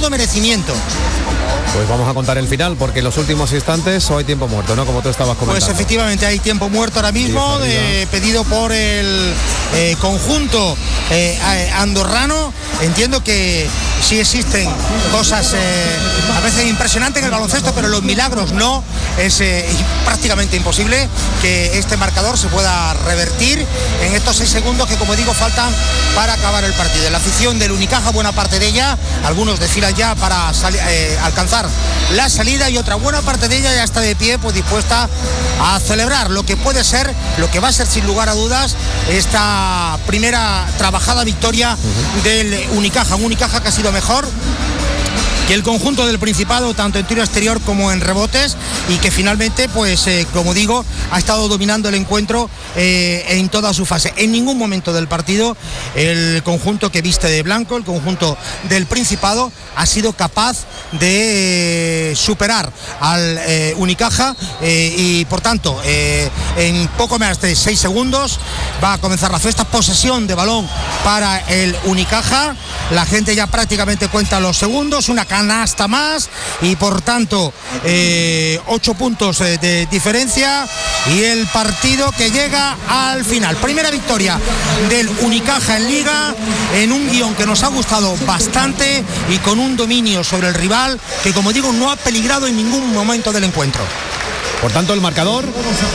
todo merecimiento. Pues vamos a contar el final, porque en los últimos instantes hay tiempo muerto, ¿no? Como tú estabas comentando. Pues efectivamente hay tiempo muerto ahora mismo, pedido por el conjunto andorrano. Entiendo que sí existen cosas a veces impresionantes en el baloncesto, pero los milagros no. Es prácticamente imposible que este marcador se pueda revertir en estos 6 segundos que, como digo, faltan para acabar el partido. La afición del Unicaja, buena parte de ella, algunos desfilan ya para alcanzar la salida, y otra buena parte de ella ya está de pie, pues dispuesta a celebrar lo que puede ser, lo que va a ser sin lugar a dudas esta primera trabajada victoria del Unicaja. Un Unicaja que ha sido mejor que el conjunto del Principado, tanto en tiro exterior como en rebotes, y que finalmente, pues como digo, ha estado dominando el encuentro en toda su fase. En ningún momento del partido el conjunto que viste de blanco, el conjunto del Principado, ha sido capaz de superar al Unicaja, y por tanto en poco más de 6 segundos va a comenzar la fiesta. Posesión de balón para el Unicaja, la gente ya prácticamente cuenta los segundos, una canasta más, y por tanto 8 puntos de diferencia, y el partido que llega al final. Primera victoria del Unicaja en Liga, en un guión que nos ha gustado bastante y con un dominio sobre el rival que, como digo, no ha peligrado en ningún momento del encuentro. Por tanto, el marcador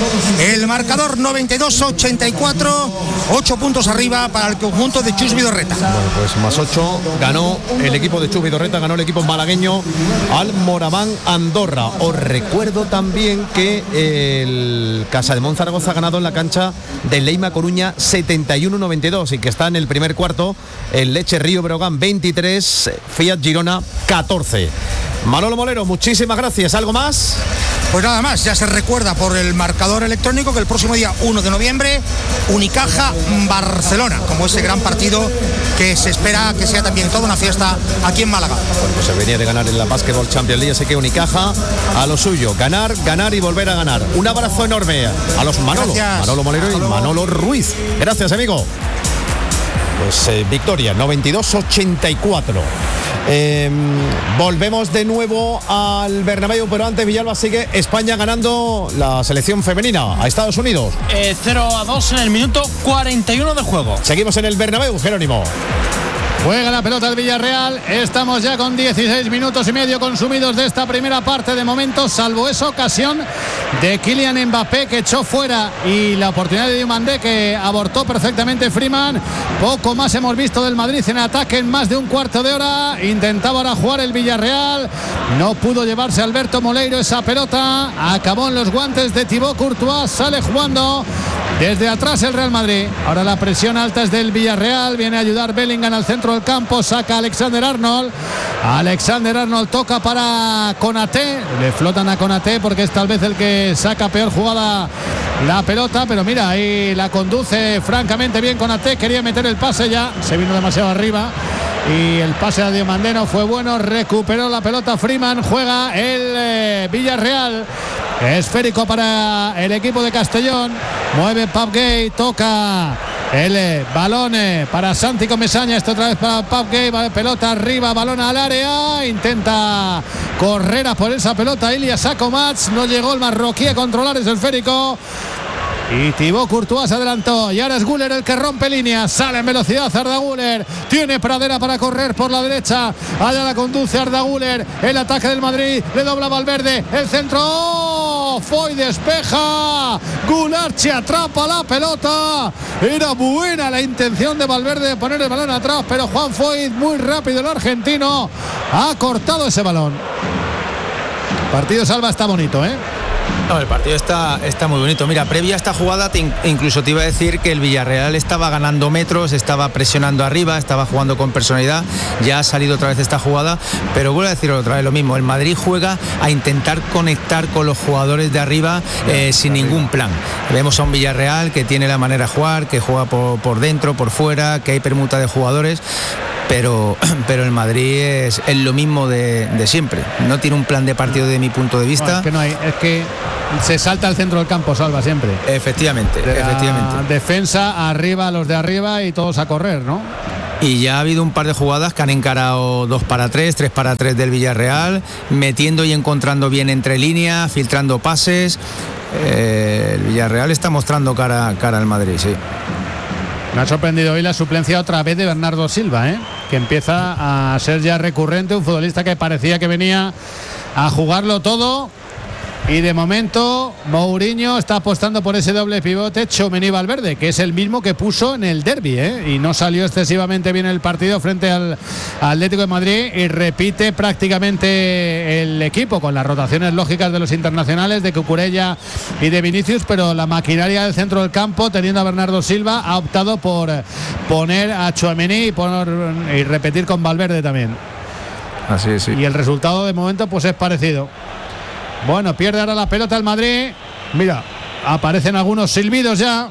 92-84, 8 puntos arriba para el conjunto de Chus Vidorreta. Bueno, pues más 8 ganó el equipo de Chus Vidorreta, ganó el equipo malagueño al Moraván Andorra. Os recuerdo también que el Casademont Zaragoza ha ganado en la cancha del Leima Coruña 71-92, y que está en el primer cuarto el Leche Río Breogán 23, Fiat Girona 14. Manolo Molero, muchísimas gracias. ¿Algo más? Pues nada más, ya se recuerda por el marcador electrónico que el próximo día 1 de noviembre, Unicaja-Barcelona, como ese gran partido que se espera que sea también toda una fiesta aquí en Málaga. Bueno, pues se venía de ganar en la Basketball Champions League, así que Unicaja a lo suyo, ganar y volver a ganar. Un abrazo enorme a los Manolo, gracias. Manolo Molero y Manolo Ruiz. Gracias, amigo. Pues victoria, 92-84. Volvemos de nuevo al Bernabéu, pero antes, Villalba, sigue España ganando la selección femenina a Estados Unidos. 0-2 en el minuto 41 de juego. Seguimos en el Bernabéu, Jerónimo. Juega la pelota el Villarreal. Estamos ya con 16 minutos y medio consumidos de esta primera parte de momento, salvo esa ocasión de Kylian Mbappé que echó fuera, y la oportunidad de Diomandé que abortó perfectamente Freeman. Poco más hemos visto del Madrid en ataque en más de un cuarto de hora. Intentaba ahora jugar el Villarreal, no pudo llevarse Alberto Moleiro esa pelota, acabó en los guantes de Thibaut Courtois. Sale jugando desde atrás el Real Madrid. Ahora la presión alta es del Villarreal, viene a ayudar Bellingham al centro del campo, saca Alexander Arnold toca para Konaté, le flotan a Konaté porque es tal vez el que saca peor jugada la pelota, pero mira, ahí la conduce francamente bien Konaté. Quería meter el pase, ya se vino demasiado arriba y el pase a Diomandé no fue bueno. Recuperó la pelota Freeman, juega el Villarreal, esférico para el equipo de Castellón, mueve Pau Gay, toca el balón para Santi Comesaña, esto otra vez para Pau Gay, pelota arriba, balón al área, intenta correr a por esa pelota Ilya Sakomats, no llegó el marroquí a controlar ese esférico, y Thibaut Courtois se adelantó, y ahora es Güler el que rompe líneas, sale en velocidad Arda Güler, tiene pradera para correr por la derecha, allá la conduce Arda Güler, el ataque del Madrid, le dobla Valverde, el centro, Foy despeja, Gulachi atrapa la pelota, era buena la intención de Valverde de poner el balón atrás, pero Juan Foy, muy rápido el argentino, ha cortado ese balón. Partido Salva está bonito, No, el partido está muy bonito. Mira, previa a esta jugada incluso te iba a decir que el Villarreal estaba ganando metros, estaba presionando arriba, estaba jugando con personalidad. Ya ha salido otra vez esta jugada, pero vuelvo a decir otra vez lo mismo. El Madrid juega a intentar conectar con los jugadores de arriba sin ningún plan. Vemos a un Villarreal que tiene la manera de jugar, que juega por dentro, por fuera, que hay permuta de jugadores. Pero el Madrid es lo mismo de siempre. No tiene un plan de partido de mi punto de vista. No, es que no hay, es que se salta al centro del campo, Salva, siempre. Efectivamente. Defensa arriba, los de arriba y todos a correr, ¿no? Y ya ha habido un par de jugadas que han encarado 2 para 3, 3 para 3 del Villarreal, metiendo y encontrando bien entre líneas, filtrando pases. El Villarreal está mostrando cara al Madrid, sí. Me ha sorprendido hoy la suplencia otra vez de Bernardo Silva, que empieza a ser ya recurrente, un futbolista que parecía que venía a jugarlo todo. Y de momento Mourinho está apostando por ese doble pivote Tchouaméni-Valverde, que es el mismo que puso en el derbi, y no salió excesivamente bien el partido frente al Atlético de Madrid, y repite prácticamente el equipo con las rotaciones lógicas de los internacionales, de Cucurella y de Vinicius, pero la maquinaria del centro del campo, teniendo a Bernardo Silva, ha optado por poner a Tchouaméni y repetir con Valverde también. Así es, sí. Y el resultado de momento pues es parecido. Bueno, pierde ahora la pelota el Madrid. Mira, aparecen algunos silbidos ya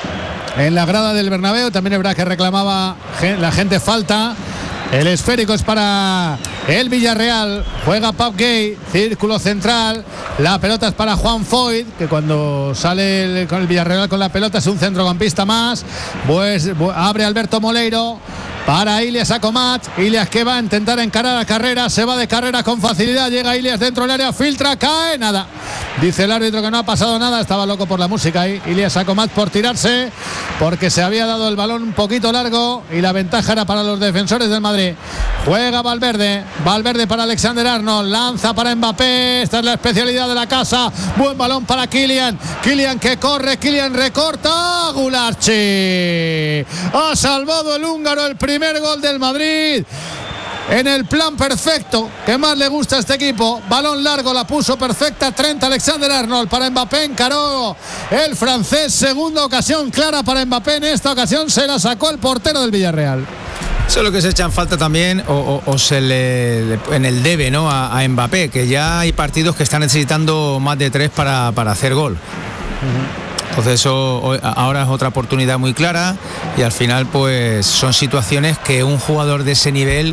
en la grada del Bernabéu. También es verdad que reclamaba la gente falta. El esférico es para el Villarreal. Juega Pau Gay, círculo central. La pelota es para Juan Foyt, que cuando sale con el Villarreal con la pelota es un centrocampista más. Pues abre Alberto Moleiro para Ilias Acomat. Ilias que va a intentar encarar a Carreras. Se va de Carreras con facilidad. Llega Ilias dentro del área. Filtra, cae, nada. Dice el árbitro que no ha pasado nada. Estaba loco por la música ahí. Ilias Acomat por tirarse, porque se había dado el balón un poquito largo y la ventaja era para los defensores del Madrid. Juega Valverde. Valverde para Alexander Arnold. Lanza para Mbappé. Esta es la especialidad de la casa. Buen balón para Kylian. Kylian que corre. Kylian recorta. Gularchi. Ha salvado el húngaro el primer gol del Madrid. En el plan perfecto que más le gusta a este equipo. Balón largo, la puso perfecta Trent Alexander-Arnold para Mbappé. Encaró el francés. Segunda ocasión clara para Mbappé. En esta ocasión se la sacó el portero del Villarreal. Eso es lo que se echan falta también, o se le en el debe, ¿no? a Mbappé, que ya hay partidos que están necesitando más de 3 para hacer gol. Entonces eso ahora es otra oportunidad muy clara, y al final pues son situaciones que un jugador de ese nivel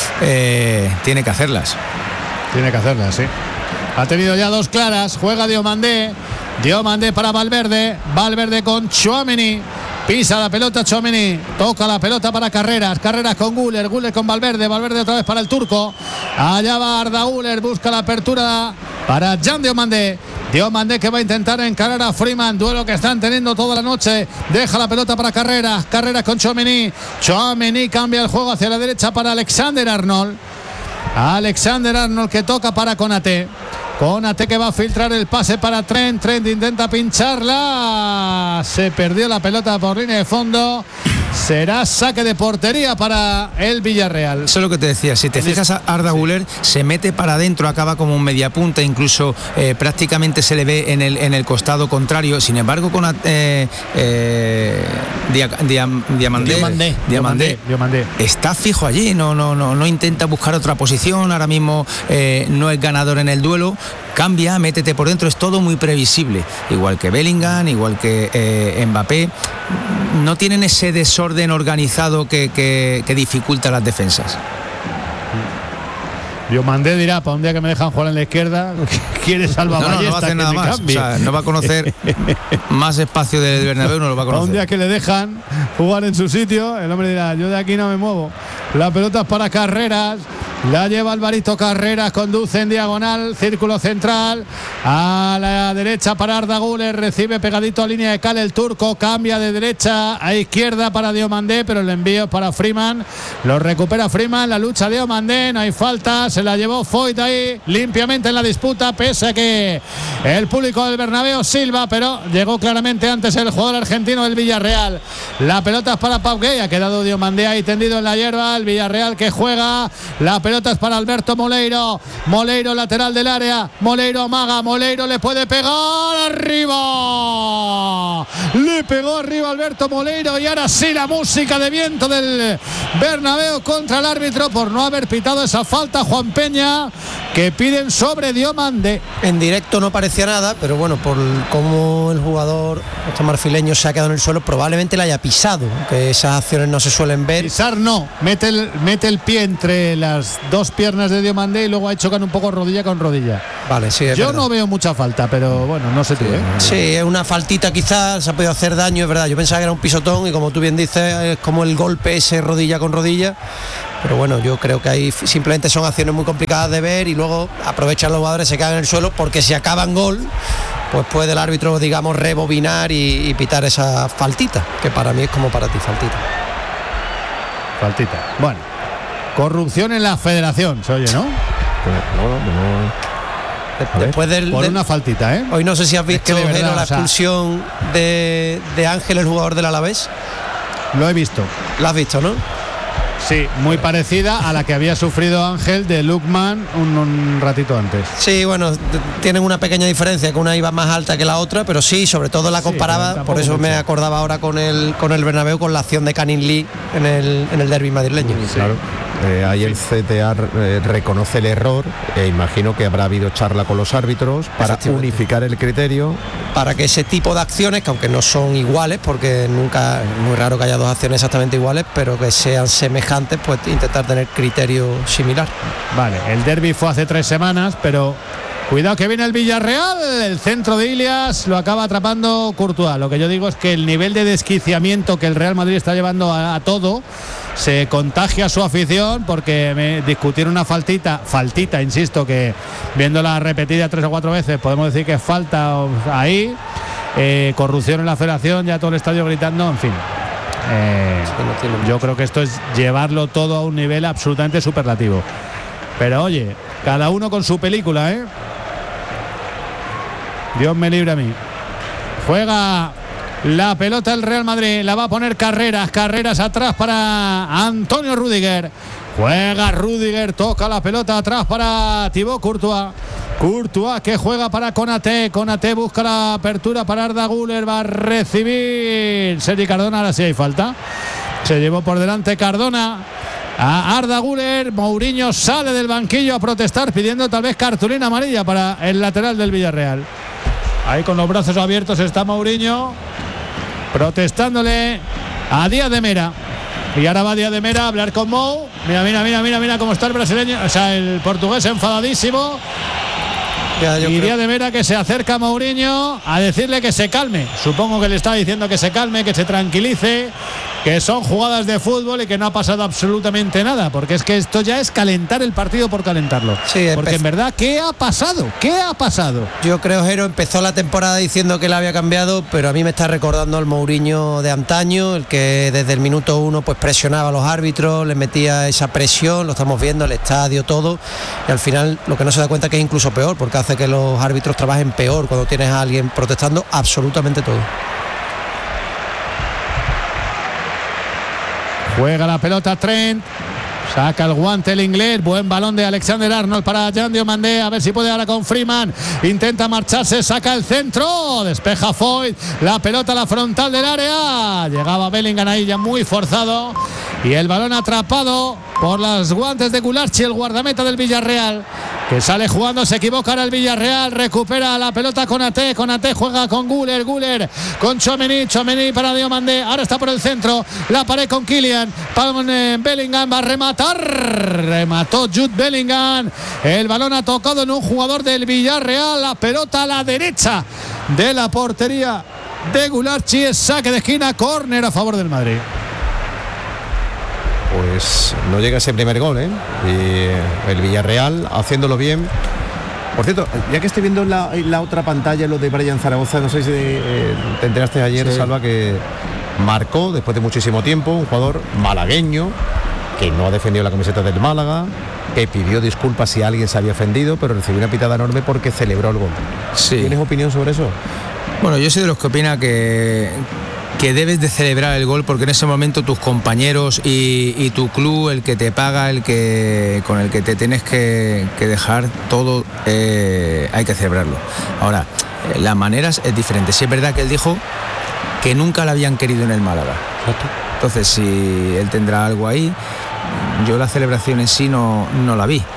tiene que hacerlas. Tiene que hacerlas, sí. Ha tenido ya 2 claras. Juega Diomandé para Valverde. Valverde con Tchouaméni. Pisa la pelota Tchouaméni. Toca la pelota para Carreras. Carreras con Güler. Güler con Valverde. Valverde otra vez para el turco. Allá va Arda Güler. Busca la apertura para Jan Diomandé. Diomandé que va a intentar encarar a Freeman. Duelo que están teniendo toda la noche. Deja la pelota para Carreras. Carreras con Tchouaméni. Tchouaméni cambia el juego hacia la derecha para Alexander Arnold. Alexander Arnold que toca para Konaté. Konaté que va a filtrar el pase para Trent. Trent intenta pincharla. Se perdió la pelota por línea de fondo. Será saque de portería para el Villarreal. Eso es lo que te decía. Si te fijas, a Arda Güler se mete para adentro, acaba como un mediapunta, incluso prácticamente se le ve en el costado contrario. Sin embargo, con Diomandé está fijo allí. No intenta buscar otra posición. Ahora mismo no es ganador en el duelo. Cambia, métete por dentro, es todo muy previsible. Igual que Bellingham, igual que Mbappé. No tienen ese desorden organizado que dificulta las defensas. Diomandé dirá, para un día que me dejan jugar en la izquierda, quiere salvaballistas. No va a hacer nada más. O sea, no va a conocer más espacio del Bernabéu, no lo va a conocer. Para un día que le dejan jugar en su sitio, el hombre dirá, yo de aquí no me muevo. La pelota es para Carreras. La lleva Alvarito Carreras, conduce en diagonal, círculo central, a la derecha para Arda Güler, recibe pegadito a línea de cal el turco, cambia de derecha a izquierda para Diomandé, pero el envío es para Freeman, lo recupera Freeman, la lucha de Diomandé, no hay falta, se la llevó Foyt ahí limpiamente en la disputa, pese a que el público del Bernabéu silba, pero llegó claramente antes el jugador argentino del Villarreal. La pelota es para Pau Gay, ha quedado Diomandé ahí tendido en la hierba, el Villarreal que juega, la pelota es para Alberto Moleiro. Moleiro lateral del área. Moleiro amaga. Moleiro le puede pegar arriba. Le pegó arriba Alberto Moleiro y ahora sí la música de viento del Bernabéu contra el árbitro por no haber pitado esa falta. Juan Peña que piden sobre Diomandé. En directo no parecía nada, pero bueno, por cómo el jugador marfileño se ha quedado en el suelo, probablemente la haya pisado, que esas acciones no se suelen ver. Pisar no, mete el pie entre las 2 piernas de Diomandé y luego ha chocan un poco rodilla con rodilla. Vale, sí, es Yo verdad. no veo mucha falta, pero bueno, no sé tú, ¿eh? Sí, es una faltita quizá quizás se ha podido hacer daño, es verdad. Yo pensaba que era un pisotón y como tú bien dices, es como el golpe ese rodilla con rodilla. Pero bueno, yo creo que ahí simplemente son acciones muy complicadas de ver y luego aprovechan los jugadores, se caen en el suelo, porque si acaban gol, pues puede el árbitro, digamos, rebobinar y pitar esa faltita, que para mí es como para ti, Faltita. Bueno, corrupción en la federación, se oye, ¿no? Después por una faltita, ¿eh? Hoy no sé si has visto, de verdad, la expulsión de Ángel, el jugador del Alavés. Lo he visto. ¿La has visto, no? Sí, muy parecida a la que había sufrido Ángel de Lukman un ratito antes. Sí, bueno, tienen una pequeña diferencia, que una iba más alta que la otra, pero sí, sobre todo la comparaba, por eso me acordaba ahora con el Bernabéu, con la acción de Canin Lee en el derbi madrileño. Sí. Claro. Ahí el CTA reconoce el error e imagino que habrá habido charla con los árbitros para unificar el criterio. Para que ese tipo de acciones, que aunque no son iguales, porque nunca es muy raro que haya dos acciones exactamente iguales, pero que sean semejantes, pues intentar tener criterio similar. Vale, el derbi fue hace 3 semanas, pero cuidado que viene el Villarreal, el centro de Ilias lo acaba atrapando Courtois. Lo que yo digo es que el nivel de desquiciamiento que el Real Madrid está llevando a todo se contagia a su afición, porque me discutieron una faltita, insisto, que viéndola repetida 3 o 4 veces podemos decir que falta ahí, corrupción en la federación, ya todo el estadio gritando, en fin. Yo creo que esto es llevarlo todo a un nivel absolutamente superlativo. Pero oye, cada uno con su película, ¿eh? Dios me libre a mí. Juega la pelota el Real Madrid, la va a poner Carreras atrás para Antonio Rüdiger. Juega Rüdiger, toca la pelota atrás para Thibaut Courtois que juega para Konaté busca la apertura para Arda Güler, va a recibir Sergi Cardona, ahora sí hay falta. Se llevó por delante Cardona a Arda Güler. Mourinho sale del banquillo a protestar, pidiendo tal vez cartulina amarilla para el lateral del Villarreal. Ahí con los brazos abiertos está Mourinho protestándole a Díaz de Mera. Y ahora va Díaz de Mera a hablar con Mou. Mira cómo está el brasileño, o sea, el portugués enfadadísimo. Y Díaz de Mera que se acerca a Mourinho a decirle que se calme. Supongo que le está diciendo que se calme, que se tranquilice, que son jugadas de fútbol y que no ha pasado absolutamente nada, porque es que esto ya es calentar el partido por calentarlo. Sí, porque en verdad, ¿qué ha pasado? Yo creo, Jero, empezó la temporada diciendo que la había cambiado, pero a mí me está recordando el Mourinho de antaño, el que desde el minuto 1 pues presionaba a los árbitros, les metía esa presión, lo estamos viendo, el estadio, todo, y al final lo que no se da cuenta que es incluso peor, porque hace que los árbitros trabajen peor cuando tienes a alguien protestando absolutamente todo. Juega la pelota Trent, saca el guante el inglés, buen balón de Alexander Arnold para Jan Diomandé, a ver si puede ahora con Freeman, intenta marcharse, saca el centro, despeja Foyt, la pelota a la frontal del área, llegaba Bellingham ahí ya muy forzado, y el balón atrapado por los guantes de Gularchi, el guardameta del Villarreal, que sale jugando, se equivoca ahora el Villarreal, recupera la pelota Konaté juega con Güler con Tchouaméni para Diomandé, ahora está por el centro, la pared con Kylian, Bellingham va a remató Jude Bellingham, el balón ha tocado en un jugador del Villarreal, la pelota a la derecha de la portería de Gularchi, es saque de esquina, córner a favor del Madrid. Pues no llega ese primer gol, ¿eh? Y el Villarreal haciéndolo bien. Por cierto, ya que estoy viendo la otra pantalla, lo de Brian Zaragoza, no sé si te enteraste ayer, sí, Salva, que marcó después de muchísimo tiempo, un jugador malagueño que no ha defendido la camiseta del Málaga, que pidió disculpas si alguien se había ofendido, pero recibió una pitada enorme porque celebró el gol. Sí. ¿Tienes opinión sobre eso? Bueno, yo soy de los que opina que debes de celebrar el gol, porque en ese momento tus compañeros y tu club, el que te paga, con el que te tienes que dejar todo, hay que celebrarlo. Ahora, las maneras es diferente. Sí es verdad que él dijo que nunca la habían querido en el Málaga. Entonces, si él tendrá algo ahí, yo la celebración en sí no la vi.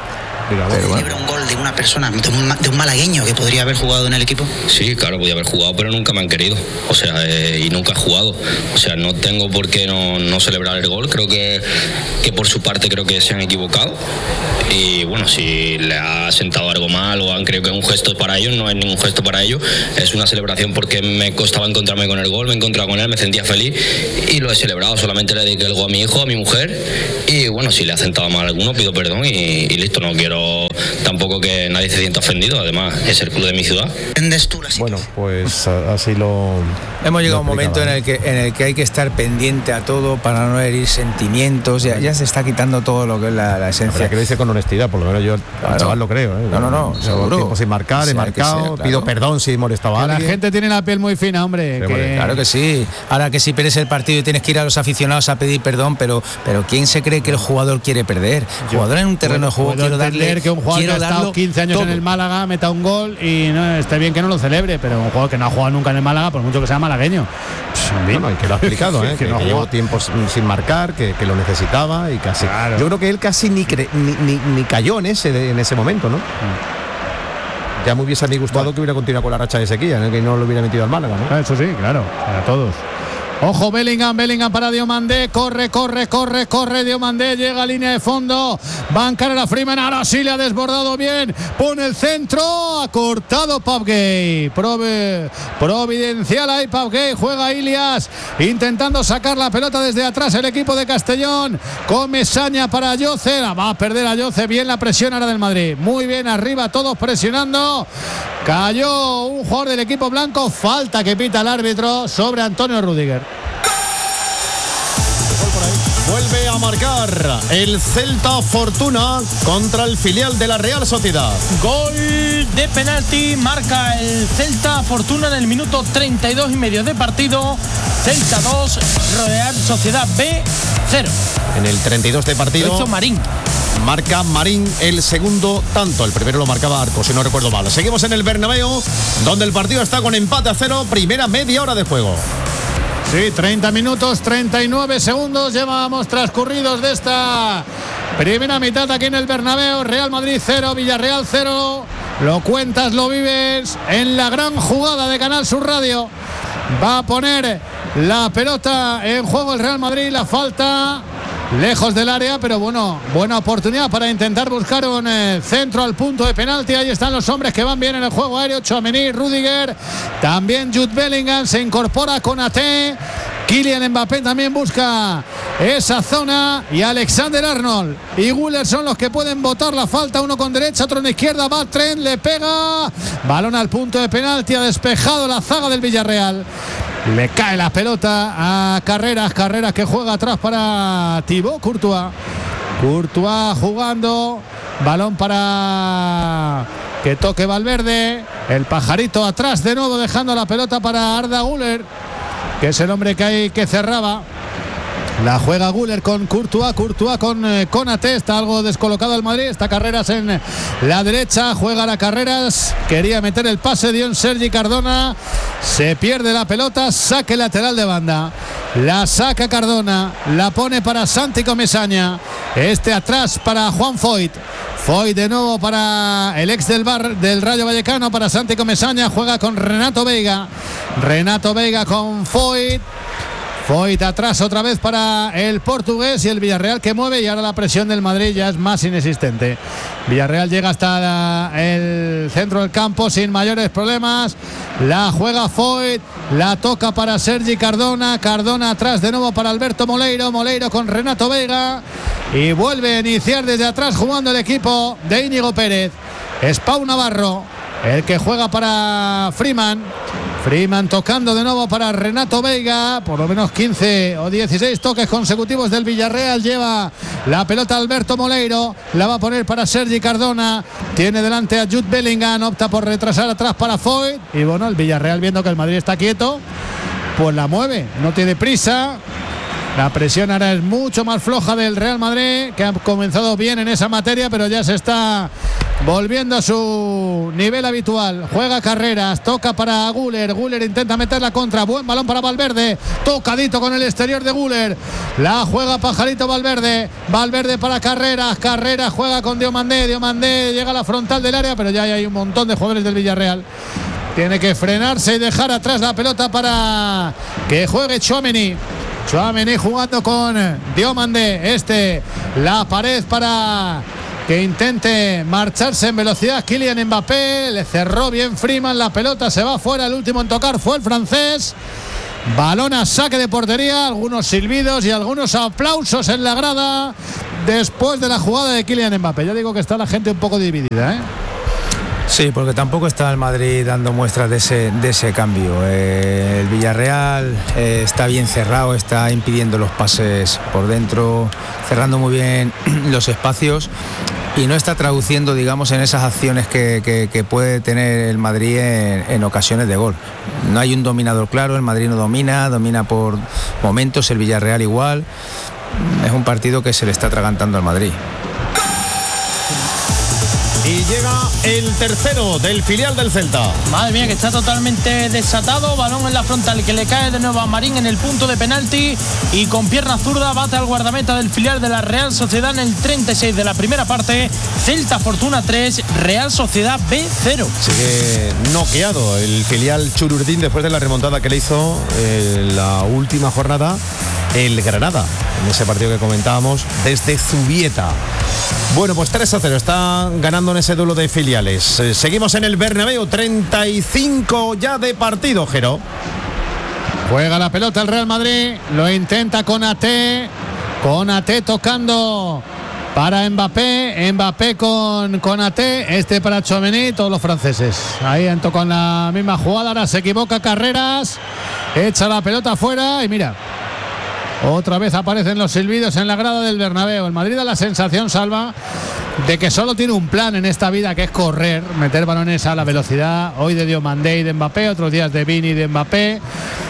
Mira, celebra un gol de una persona, de un malagueño que podría haber jugado en el equipo? Sí, claro, podía haber jugado, pero nunca me han querido. O sea, y nunca he jugado. O sea, no tengo por qué no celebrar el gol. Creo que por su parte creo que se han equivocado. Y bueno, si le ha sentado algo mal o han creído que es un gesto para ellos, no es ningún gesto para ellos. Es una celebración porque me costaba encontrarme con el gol, me he encontrado con él, me sentía feliz y lo he celebrado. Solamente le dediqué el gol a mi hijo, a mi mujer. Y bueno, si le ha sentado mal a alguno, pido perdón y listo. No quiero tampoco que nadie se sienta ofendido. Además, es el club de mi ciudad. ¿Entiendes tú la situación? Bueno, pues así lo... Hemos llegado a un momento en el que hay que estar pendiente a todo para no herir sentimientos. Ya se está quitando todo lo que es la esencia. Que lo dice con honestidad, por lo menos yo al chaval lo creo. No, seguro. Tiempo sin marcar, he marcado, claro. Pido perdón si he molestado a alguien. La gente tiene la piel muy fina, hombre. Claro que sí. Ahora que si pierdes el partido y tienes que ir a los aficionados a pedir perdón, pero ¿quién se cree que el jugador quiere perder? El jugador en un terreno de juego quiero darle... que un jugador que ha estado 15 años en el Málaga meta un gol y no está bien que no lo celebre, pero un jugador que no ha jugado nunca en el Málaga, por mucho que sea malagueño. Y que lo ha explicado, que llevó tiempo sin marcar, que lo necesitaba y casi. Claro. Yo creo que él casi ni cayó en ese momento, ¿no? Ya me hubiese gustado que hubiera continuado con la racha de sequía, que no lo hubiera metido al Málaga, ¿no? Eso sí, claro, para todos. Ojo, Bellingham para Diomandé, corre Diomandé, llega a línea de fondo, va a encarar a Freeman, ahora sí le ha desbordado bien, pone el centro, ha cortado Pau Gay, providencial ahí Pau Gay, juega Ilias, intentando sacar la pelota desde atrás el equipo de Castellón, con Mesaña para Yoce, va a perder a Yoce, bien la presión ahora del Madrid, muy bien arriba, todos presionando, cayó un jugador del equipo blanco, falta que pita el árbitro sobre Antonio Rüdiger. Vuelve a marcar el Celta Fortuna contra el filial de la Real Sociedad. Gol de penalti, marca el Celta Fortuna en el minuto 32 y medio de partido. Celta 2, Real Sociedad B 0. En el 32 de partido. Lo hizo Marín. Marca Marín el segundo tanto. El primero lo marcaba Arco, si no recuerdo mal. Seguimos en el Bernabéu, donde el partido está con empate a 0, primera media hora de juego. Sí, 30 minutos, 39 segundos llevamos transcurridos de esta primera mitad aquí en el Bernabéu. Real Madrid 0, Villarreal 0. Lo cuentas, lo vives en la gran jugada de Canal Sur Radio. Va a poner la pelota en juego el Real Madrid, la falta lejos del área, pero bueno, buena oportunidad para intentar buscar un centro al punto de penalti. Ahí están los hombres que van bien en el juego aéreo, Tchouaméni, Rüdiger, también Jude Bellingham se incorpora con Konaté, Kylian Mbappé también busca esa zona y Alexander Arnold y Güler son los que pueden botar la falta, uno con derecha, otro en izquierda, va Trent, le pega, balón al punto de penalti, ha despejado la zaga del Villarreal. Le cae la pelota a Carreras que juega atrás para Thibaut Courtois jugando, balón para que toque Valverde, el pajarito atrás de nuevo dejando la pelota para Arda Güler, que es el hombre que cerraba. La juega Güler con Courtois con Konaté, está algo descolocado el Madrid, está Carreras en la derecha, juega la Carreras, quería meter el pase, dio en Sergi Cardona, se pierde la pelota, saque lateral de banda, la saca Cardona, la pone para Santi Comesaña, atrás para Juan Foyt de nuevo para el ex del Rayo Vallecano, para Santi Comesaña, juega con Renato Veiga con Foyt atrás otra vez para el portugués y el Villarreal que mueve y ahora la presión del Madrid ya es más inexistente. Villarreal llega hasta el centro del campo sin mayores problemas, la juega Foyt, la toca para Sergi Cardona atrás de nuevo para Alberto Moleiro con Renato Veiga y vuelve a iniciar desde atrás jugando el equipo de Íñigo Pérez. Es Pau Navarro el que juega para Freeman tocando de nuevo para Renato Veiga, por lo menos 15 o 16 toques consecutivos del Villarreal, lleva la pelota Alberto Moleiro, la va a poner para Sergi Cardona, tiene delante a Jude Bellingham, opta por retrasar atrás para Foyt y bueno, el Villarreal viendo que el Madrid está quieto, pues la mueve, no tiene prisa. La presión ahora es mucho más floja del Real Madrid, que ha comenzado bien en esa materia, pero ya se está volviendo a su nivel habitual. Juega Carreras, toca para Güler. Güler intenta meter la contra. Buen balón para Valverde. Tocadito con el exterior de Güler. La juega Pajarito Valverde. Valverde para Carreras. Carreras juega con Diomandé. Diomandé llega a la frontal del área, pero ya hay un montón de jugadores del Villarreal. Tiene que frenarse y dejar atrás la pelota para que juegue Tchouaméni. Tchouaméni jugando con Diomandé. La pared para que intente marcharse en velocidad Kylian Mbappé. Le cerró bien Freeman. La pelota se va fuera. El último en tocar fue el francés. Balón a saque de portería. Algunos silbidos y algunos aplausos en la grada después de la jugada de Kylian Mbappé. Ya digo que está la gente un poco dividida, ¿eh? Sí, porque tampoco está el Madrid dando muestras de ese cambio. El Villarreal está bien cerrado, está impidiendo los pases por dentro, cerrando muy bien los espacios y no está traduciendo, digamos, en esas acciones que puede tener el Madrid en ocasiones de gol. No hay un dominador claro, el Madrid no domina por momentos, el Villarreal igual. Es un partido que se le está atragantando al Madrid. Y llega el tercero del filial del Celta. Madre mía, que está totalmente desatado. Balón en la frontal que le cae de nuevo a Marín en el punto de penalti. Y con pierna zurda bate al guardameta del filial de la Real Sociedad en el 36 de la primera parte. Celta Fortuna 3, Real Sociedad B 0. Sigue noqueado el filial Chururdín después de la remontada que le hizo en la última jornada el Granada, en ese partido que comentábamos desde Zubieta. Bueno, pues 3-0 está ganando en ese duelo de filiales. Seguimos en el Bernabéu, 35 ya de partido, Jero. Juega la pelota el Real Madrid, lo intenta con Ate tocando para Mbappé con Ate, para Tchouaméni, todos los franceses. Ahí entró con la misma jugada, ahora se equivoca Carreras, echa la pelota afuera y mira. Otra vez aparecen los silbidos en la grada del Bernabéu. El Madrid da la sensación, Salva, de que solo tiene un plan en esta vida, que es correr, meter balones a la velocidad. Hoy de Diomandé y de Mbappé, otros días de Vini y de Mbappé.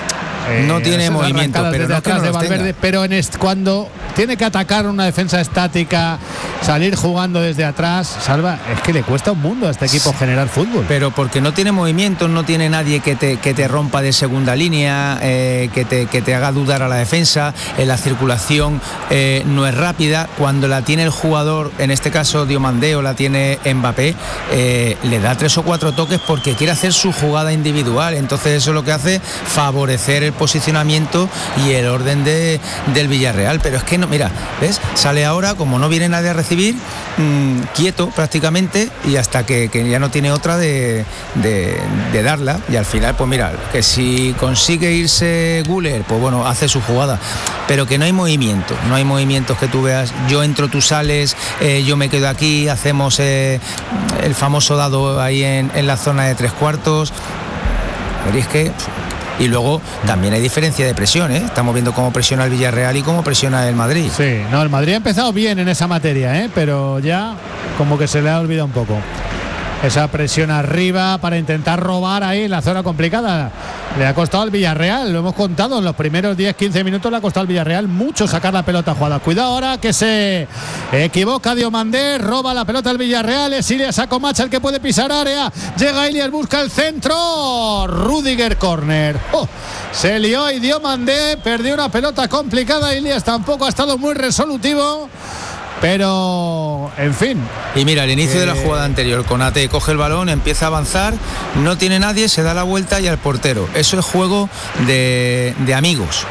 No tiene movimiento, pero no que no de Valverde, pero cuando tiene que atacar una defensa estática, salir jugando desde atrás, Salva, es que le cuesta un mundo a este equipo generar fútbol. Pero porque no tiene movimiento, no tiene nadie que te rompa de segunda línea, que te haga dudar a la defensa, la circulación no es rápida. Cuando la tiene el jugador, en este caso Diomandé, o la tiene Mbappé, le da 3 o 4 toques porque quiere hacer su jugada individual. Entonces eso es lo que hace favorecer el posicionamiento y el orden del Villarreal. Pero es que no, mira, ¿ves? Sale ahora, como no viene nadie a recibir, quieto prácticamente, y hasta que ya no tiene otra de darla, y al final pues mira, que si consigue irse Güler, pues bueno, hace su jugada, pero que no hay movimientos que tú veas, yo entro, tú sales, yo me quedo aquí, hacemos el famoso dado ahí en la zona de 3/4. Pero es que... Y luego también hay diferencia de presión, ¿eh? Estamos viendo cómo presiona el Villarreal y cómo presiona el Madrid. Sí, no, el Madrid ha empezado bien en esa materia, ¿eh? Pero ya como que se le ha olvidado un poco. Esa presión arriba para intentar robar ahí en la zona complicada. Le ha costado al Villarreal, lo hemos contado, en los primeros 10-15 minutos le ha costado al Villarreal mucho sacar la pelota jugada. Cuidado ahora que se equivoca Diomandé, roba la pelota al Villarreal, es Ilias Acomacha el que puede pisar área, llega Ilias, busca el centro, Rudiger córner. Se lió y Diomandé perdió una pelota complicada, Ilias tampoco ha estado muy resolutivo. Pero, en fin. Y mira, al inicio de la jugada anterior, Konate coge el balón, empieza a avanzar, no tiene nadie, se da la vuelta y al portero. Eso es juego de amigos.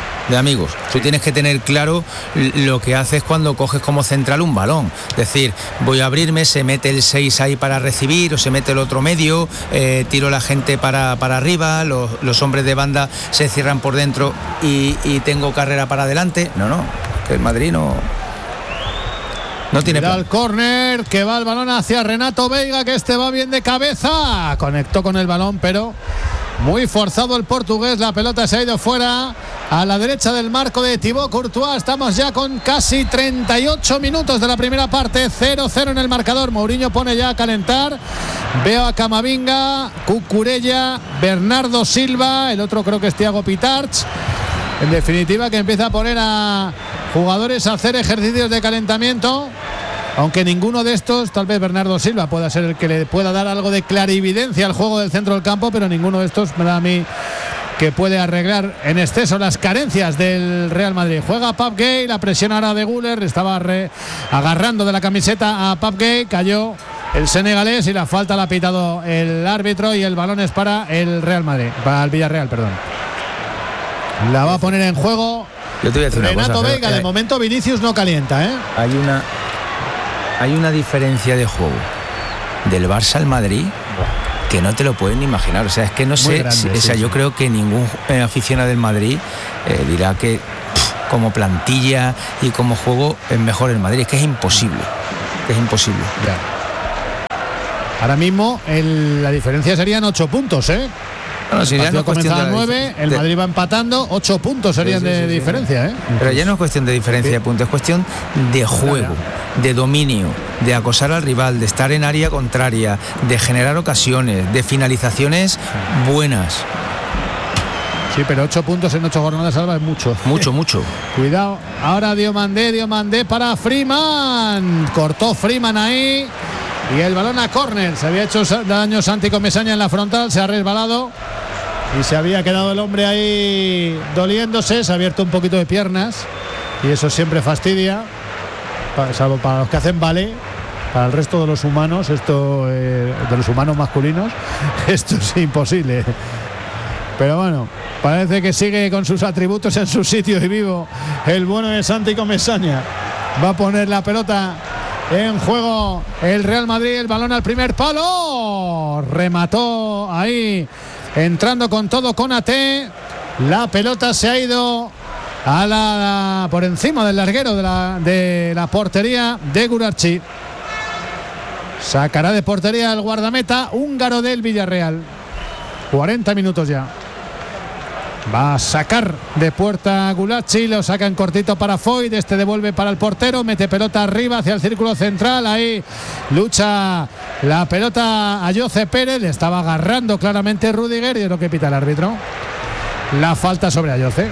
Tú tienes que tener claro lo que haces cuando coges como central un balón. Es decir, voy a abrirme, se mete el 6 ahí para recibir, o se mete el otro medio, tiro la gente para arriba, los hombres de banda se cierran por dentro y tengo carrera para adelante. No, que el Madrid no tiene plan. El córner, que va el balón hacia Renato Veiga, que va bien de cabeza. Conectó con el balón, pero muy forzado el portugués. La pelota se ha ido fuera a la derecha del marco de Thibaut Courtois. Estamos ya con casi 38 minutos de la primera parte. 0-0 en el marcador. Mourinho pone ya a calentar. Veo a Camavinga, Cucurella, Bernardo Silva. El otro creo que es Thiago Pitarch. En definitiva, que empieza a poner a jugadores a hacer ejercicios de calentamiento. aunque ninguno de estos, tal vez Bernardo Silva pueda ser el que le pueda dar algo de clarividencia al juego del centro del campo, pero ninguno de estos me da a mí que puede arreglar en exceso las carencias del Real Madrid. Juega Pape Gueye, la presión ahora de Güler, estaba agarrando de la camiseta a Pape Gueye, cayó el senegalés y la falta la ha pitado el árbitro y el balón es para el Real Madrid, para el Villarreal, perdón. La va a poner en juego Yo te voy a decir Renato una cosa, Veiga. De momento Vinicius no calienta, ¿eh? Hay una diferencia de juego del Barça al Madrid que no te lo pueden imaginar. O sea, es que no sé, yo creo que ningún aficionado del Madrid dirá que como plantilla y como juego es mejor el Madrid. Es que es imposible. Ahora mismo la diferencia serían 8 puntos, ¿eh? No, si ya no comenzaba a 9, el Madrid va empatando, 8 puntos serían de diferencia, ¿eh? Pero ya no es cuestión de diferencia de puntos, es cuestión de juego, de dominio, de acosar al rival, de estar en área contraria, de generar ocasiones, de finalizaciones buenas. Sí, pero 8 puntos en 8 jornadas, Alba, es mucho. Mucho. Cuidado, ahora Diomandé para Freeman. Cortó Freeman ahí. Y el balón a córner. Se había hecho daño Santi Comesaña en la frontal, se ha resbalado y se había quedado el hombre ahí doliéndose, se ha abierto un poquito de piernas y eso siempre fastidia, salvo para los que hacen ballet. Para el resto de los humanos, de los humanos masculinos, esto es imposible. Pero bueno, parece que sigue con sus atributos en su sitio y vivo el bueno de Santi Comesaña. Va a poner la pelota en juego el Real Madrid, el balón al primer palo, remató ahí, entrando con todo Konaté, la pelota se ha ido por encima del larguero de la portería de Gurarchi. Sacará de portería el guardameta húngaro del Villarreal. 40 minutos ya. Va a sacar de puerta Gulacsi, lo saca en cortito para Foyt, este devuelve para el portero, mete pelota arriba hacia el círculo central, ahí lucha la pelota a Jose Pérez, le estaba agarrando claramente Rudiger y es lo que pita el árbitro. La falta sobre Ayoce.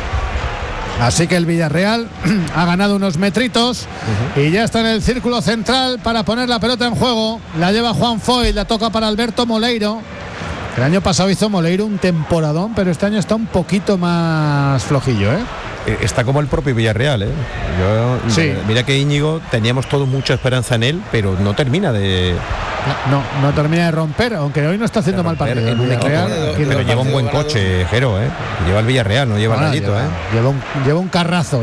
Así que el Villarreal ha ganado unos metritos y ya está en el círculo central para poner la pelota en juego. La lleva Juan Foyt, la toca para Alberto Moleiro. El año pasado hizo Moleiro un temporadón, pero este año está un poquito más flojillo, ¿eh? Está como el propio Villarreal, ¿eh? Sí. Mira que Íñigo, teníamos todos mucha esperanza en él, pero no termina de... No termina de romper, aunque hoy no está haciendo mal partido. Pero lleva un buen coche, Jero, ¿eh? Lleva el Villarreal, no lleva el Rayito, ¿eh? Lleva un carrazo,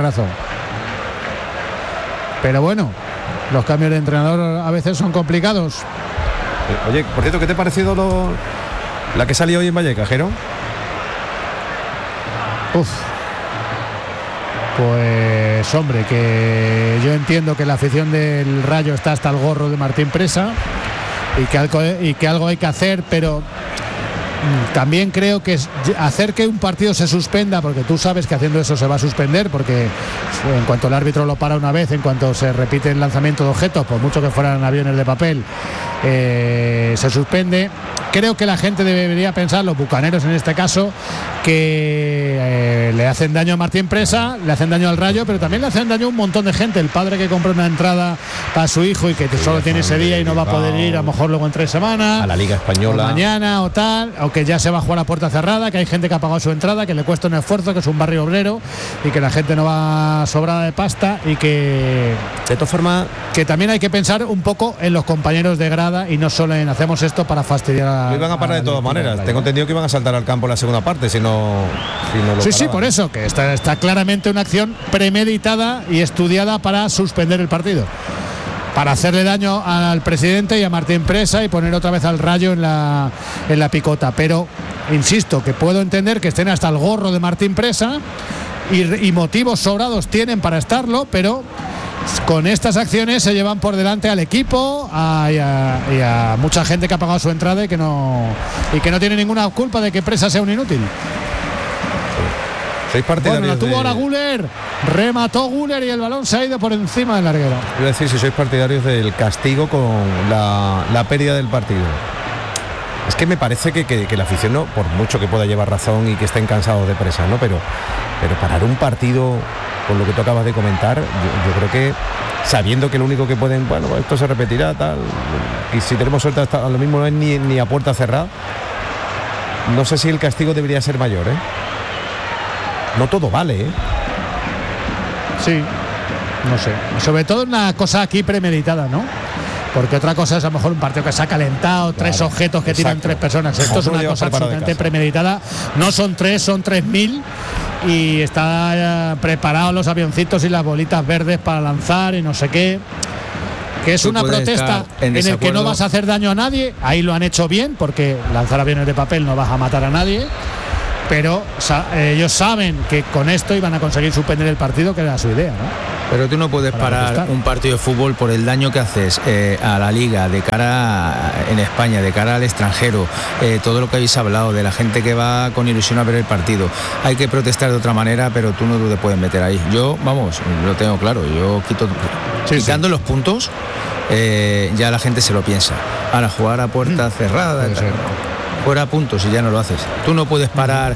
Pero bueno, los cambios de entrenador a veces son complicados. Oye, por cierto, ¿qué te ha parecido la que salió hoy en Vallecas, Jero? Pues hombre, que yo entiendo que la afición del Rayo está hasta el gorro de Martín Presa y que algo hay que hacer, pero también creo que hacer que un partido se suspenda, porque tú sabes que haciendo eso se va a suspender, porque en cuanto el árbitro lo para una vez, en cuanto se repite el lanzamiento de objetos, por mucho que fueran aviones de papel, se suspende. Creo que la gente debería pensar, los bucaneros en este caso, que le hacen daño a Martín Presa, le hacen daño al Rayo, pero también le hacen daño a un montón de gente. El padre que compra una entrada para su hijo y que solo tiene ese día y no va a poder ir, a lo mejor luego en 3 semanas, a la Liga Española, o mañana o tal, o que ya se va a jugar a puerta cerrada, que hay gente que ha pagado su entrada, que le cuesta un esfuerzo, que es un barrio obrero y que la gente no va sobrada de pasta, y que de todas formas que también hay que pensar un poco en los compañeros de grada y no solo en hacemos esto para fastidiar lo iban a parar de todas maneras. Tengo entendido que iban a saltar al campo en la segunda parte si no lo sí, por eso, que está claramente una acción premeditada y estudiada para suspender el partido, para hacerle daño al presidente y a Martín Presa y poner otra vez al Rayo en la picota. Pero insisto, que puedo entender que estén hasta el gorro de Martín Presa y motivos sobrados tienen para estarlo, pero con estas acciones se llevan por delante al equipo y a mucha gente que ha pagado su entrada y que no tiene ninguna culpa de que Presa sea un inútil. Sois partidarios. Bueno, la tuvo ahora Güler, remató Güler y el balón se ha ido por encima del larguero. Quiero decir, si sois partidarios del castigo con la pérdida del partido. Es que me parece que la afición, no, por mucho que pueda llevar razón y que estén cansados de Presa, ¿no? Pero parar un partido con lo que tú acabas de comentar, yo creo que sabiendo que lo único que pueden, bueno, esto se repetirá, tal, y si tenemos suerte hasta lo mismo no es ni a puerta cerrada, no sé si el castigo debería ser mayor, ¿eh? No todo vale, ¿eh? Sí, no sé. Sobre todo una cosa aquí premeditada, ¿no? Porque otra cosa es a lo mejor un partido que se ha calentado, claro, 3 objetos que tiran 3 personas. Esto es una cosa absolutamente premeditada. No son 3, son 3.000 y está preparados los avioncitos y las bolitas verdes para lanzar y no sé qué. Que es una protesta en el que no vas a hacer daño a nadie. Ahí lo han hecho bien, porque lanzar aviones de papel no vas a matar a nadie. Pero ellos saben que con esto iban a conseguir suspender el partido, que era su idea, ¿no? Pero tú no puedes parar un partido de fútbol por el daño que haces a la liga, de cara en España, de cara al extranjero, todo lo que habéis hablado de la gente que va con ilusión a ver el partido. Hay que protestar de otra manera, pero tú no te puedes meter ahí. Yo, vamos, lo tengo claro, yo quitando los puntos, ya la gente se lo piensa. Ahora jugar a puerta cerrada, fuera puntos y ya no lo haces. Tú no puedes parar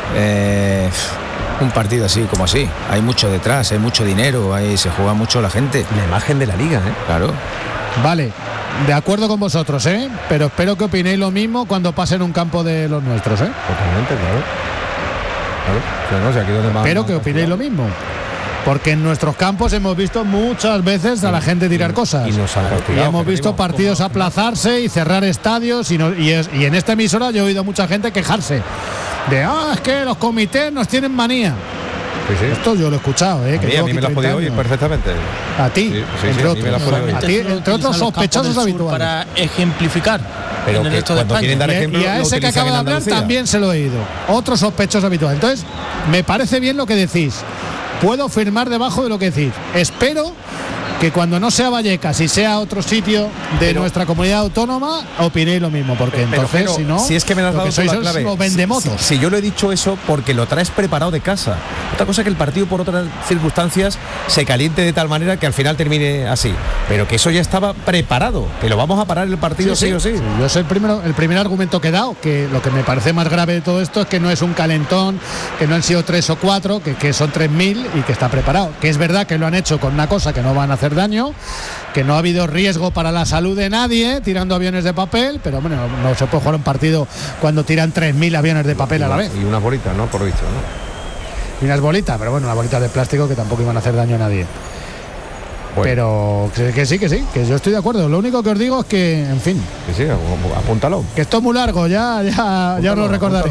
un partido así como así. Hay mucho detrás, hay mucho dinero, se juega mucho la gente. La imagen de la liga, ¿eh? Claro. Vale, de acuerdo con vosotros, ¿eh? Pero espero que opinéis lo mismo cuando pasen un campo de los nuestros, ¿eh? Totalmente, claro. O sea, aquí donde espero que opinéis lo mismo. Porque en nuestros campos hemos visto muchas veces a la gente tirar cosas. Y hemos visto partidos aplazarse y cerrar estadios. Y en esta emisora yo he oído a mucha gente quejarse de es que los comités nos tienen manía. Sí. Esto yo lo he escuchado, que a mí me lo has podido oír perfectamente. A ti, entre otros. Entre otros sospechosos habituales. Para ejemplificar. Pero en el resto de España. Y a ese que acaba de hablar también se lo he oído. Otros sospechosos habituales. Entonces, me parece bien lo que decís. Puedo firmar debajo de lo que decís. Espero que cuando no sea Vallecas y sea otro sitio de nuestra comunidad autónoma, opinéis lo mismo, porque entonces, si no, si es que me has dado la clave, los vendemotos. Si yo lo he dicho eso porque lo traes preparado de casa. Otra cosa es que el partido por otras circunstancias se caliente de tal manera que al final termine así, pero que eso ya estaba preparado, que lo vamos a parar el partido sí o sí. Yo sé el primer argumento que he dado, que lo que me parece más grave de todo esto es que no es un calentón, que no han sido 3 o 4, que son 3.000 y que está preparado. Que es verdad que lo han hecho con una cosa que no van a hacer daño, que no ha habido riesgo para la salud de nadie tirando aviones de papel, pero bueno, no se puede jugar un partido cuando tiran 3.000 aviones de papel a la vez. Y unas bolitas, ¿no? Por dicho, ¿no? Y unas bolitas, pero bueno, unas bolitas de plástico que tampoco iban a hacer daño a nadie. Bueno. Pero que sí, que yo estoy de acuerdo. Lo único que os digo es que, en fin. Que sí, apúntalo. Que esto es muy largo, ya os lo recordaré.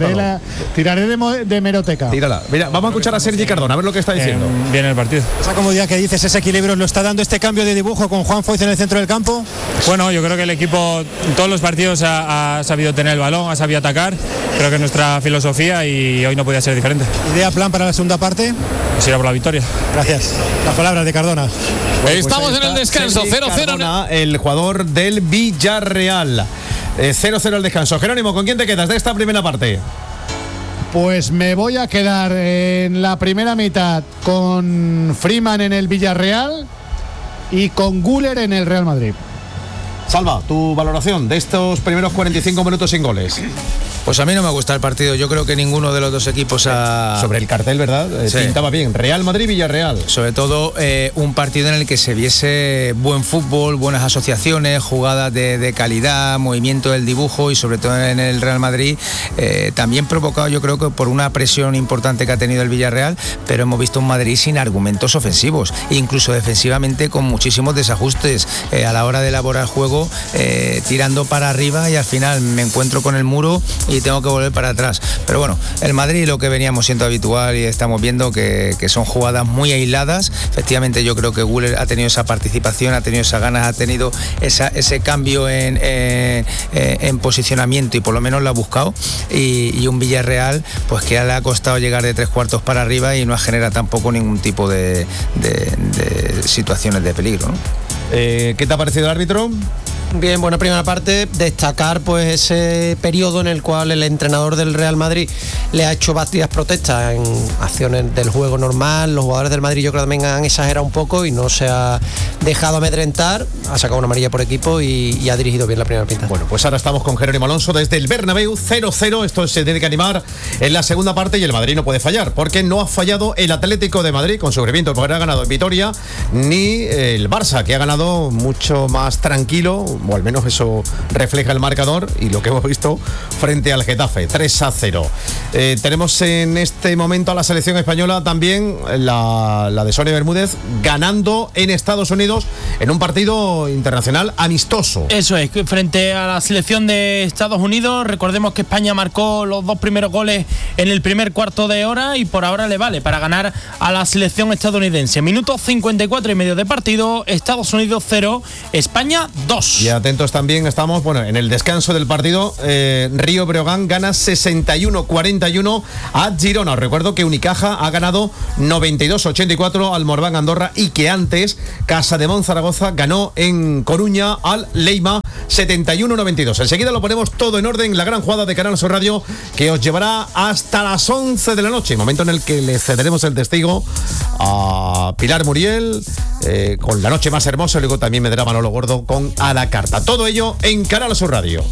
Tiraré de hemeroteca. Tírala. Mira, vamos a escuchar a Sergi Cardona, a ver lo que está diciendo. Bien el partido. Esa comodidad que dices, ese equilibrio, ¿lo está dando este cambio de dibujo con Juan Foyth en el centro del campo? Bueno, yo creo que el equipo en todos los partidos ha sabido tener el balón, ha sabido atacar. Creo que es nuestra filosofía y hoy no podía ser diferente. ¿Idea, plan para la segunda parte? Pues ir a por la victoria. Gracias. Las palabras de Cardona. Bueno, estamos pues en el descanso, 0-0. El jugador del Villarreal. 0-0 el descanso. Jerónimo, ¿con quién te quedas de esta primera parte? Pues me voy a quedar en la primera mitad con Freeman en el Villarreal y con Güler en el Real Madrid. Salva, tu valoración de estos primeros 45 minutos sin goles. Pues a mí no me gusta el partido. Yo creo que ninguno de los dos equipos sobre el cartel, ¿verdad? Sí. Pintaba bien. Real Madrid, Villarreal. Sobre todo un partido en el que se viese buen fútbol, buenas asociaciones, jugadas de calidad, movimiento del dibujo y sobre todo en el Real Madrid también provocado, yo creo que por una presión importante que ha tenido el Villarreal, pero hemos visto un Madrid sin argumentos ofensivos, incluso defensivamente con muchísimos desajustes a la hora de elaborar juego, tirando para arriba y al final me encuentro con el muro y tengo que volver para atrás. Pero bueno, el Madrid, lo que veníamos siendo habitual y estamos viendo que son jugadas muy aisladas. Efectivamente, yo creo que Güler ha tenido esa participación, ha tenido esas ganas, ha tenido ese cambio en posicionamiento y por lo menos lo ha buscado. Y un Villarreal pues que le ha costado llegar de 3/4 para arriba y no genera tampoco ningún tipo de situaciones de peligro, ¿no? ¿Qué te ha parecido el árbitro? Bien, buena primera parte. Destacar pues ese periodo en el cual el entrenador del Real Madrid le ha hecho varias protestas en acciones del juego normal. Los jugadores del Madrid yo creo que también han exagerado un poco y no se ha dejado amedrentar. Ha sacado una amarilla por equipo y ha dirigido bien la primera mitad. Bueno, pues ahora estamos con Jerónimo Alonso desde el Bernabéu, 0-0. Esto se tiene que animar en la segunda parte y el Madrid no puede fallar, porque no ha fallado el Atlético de Madrid con sufrimiento, porque no ha ganado en Vitoria, ni el Barça, que ha ganado mucho más tranquilo, o al menos eso refleja el marcador y lo que hemos visto frente al Getafe, 3-0. Tenemos en este momento a la selección española también, la de Sonia Bermúdez, ganando en Estados Unidos en un partido internacional amistoso. Eso es, frente a la selección de Estados Unidos. Recordemos que España marcó los 2 primeros goles en el primer cuarto de hora y por ahora le vale para ganar a la selección estadounidense. Minuto 54 y medio de partido, Estados Unidos 0, España 2. Y atentos también, estamos en el descanso del partido. Río Breogán gana 61-41 a Girona. Os recuerdo que Unicaja ha ganado 92-84 al Moraván Andorra y que antes Casademón Zaragoza ganó en Coruña al Leima 71-92. Enseguida lo ponemos todo en orden, la gran jugada de Canal Sur Radio, que os llevará hasta las 11 de la noche, momento en el que le cederemos el testigo a Pilar Muriel con La Noche Más Hermosa, y luego también me dará Manolo Gordo con A la Carta. Todo ello en Canal Sur Radio.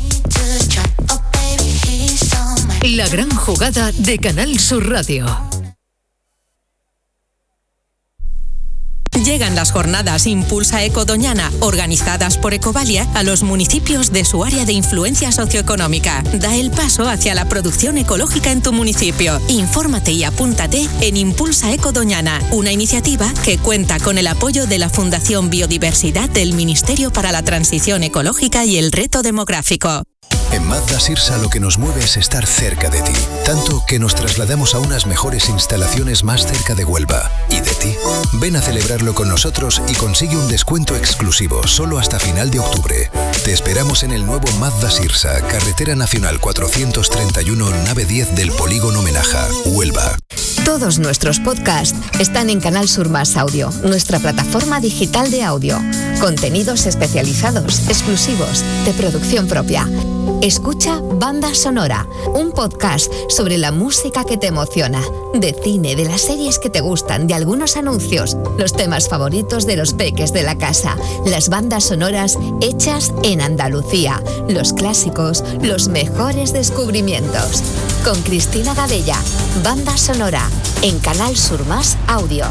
La gran jugada de Canal Sur Radio. Llegan las jornadas Impulsa Eco Doñana, organizadas por Ecovalia, a los municipios de su área de influencia socioeconómica. Da el paso hacia la producción ecológica en tu municipio. Infórmate y apúntate en Impulsa Eco Doñana, una iniciativa que cuenta con el apoyo de la Fundación Biodiversidad del Ministerio para la Transición Ecológica y el Reto Demográfico. En Mazda Sirsa lo que nos mueve es estar cerca de ti, tanto que nos trasladamos a unas mejores instalaciones más cerca de Huelva. ¿Y de ti? Ven a celebrarlo con nosotros y consigue un descuento exclusivo solo hasta final de octubre. Te esperamos en el nuevo Mazda Sirsa, Carretera Nacional 431, nave 10 del Polígono Menaja, Huelva. Todos nuestros podcasts están en Canal Sur Más Audio, nuestra plataforma digital de audio. Contenidos especializados, exclusivos, de producción propia. Escucha Banda Sonora, un podcast sobre la música que te emociona, de cine, de las series que te gustan, de algunos anuncios, los temas favoritos de los peques de la casa, las bandas sonoras hechas en Andalucía, los clásicos, los mejores descubrimientos. Con Cristina Gadella, Banda Sonora, en Canal Sur Más Audio.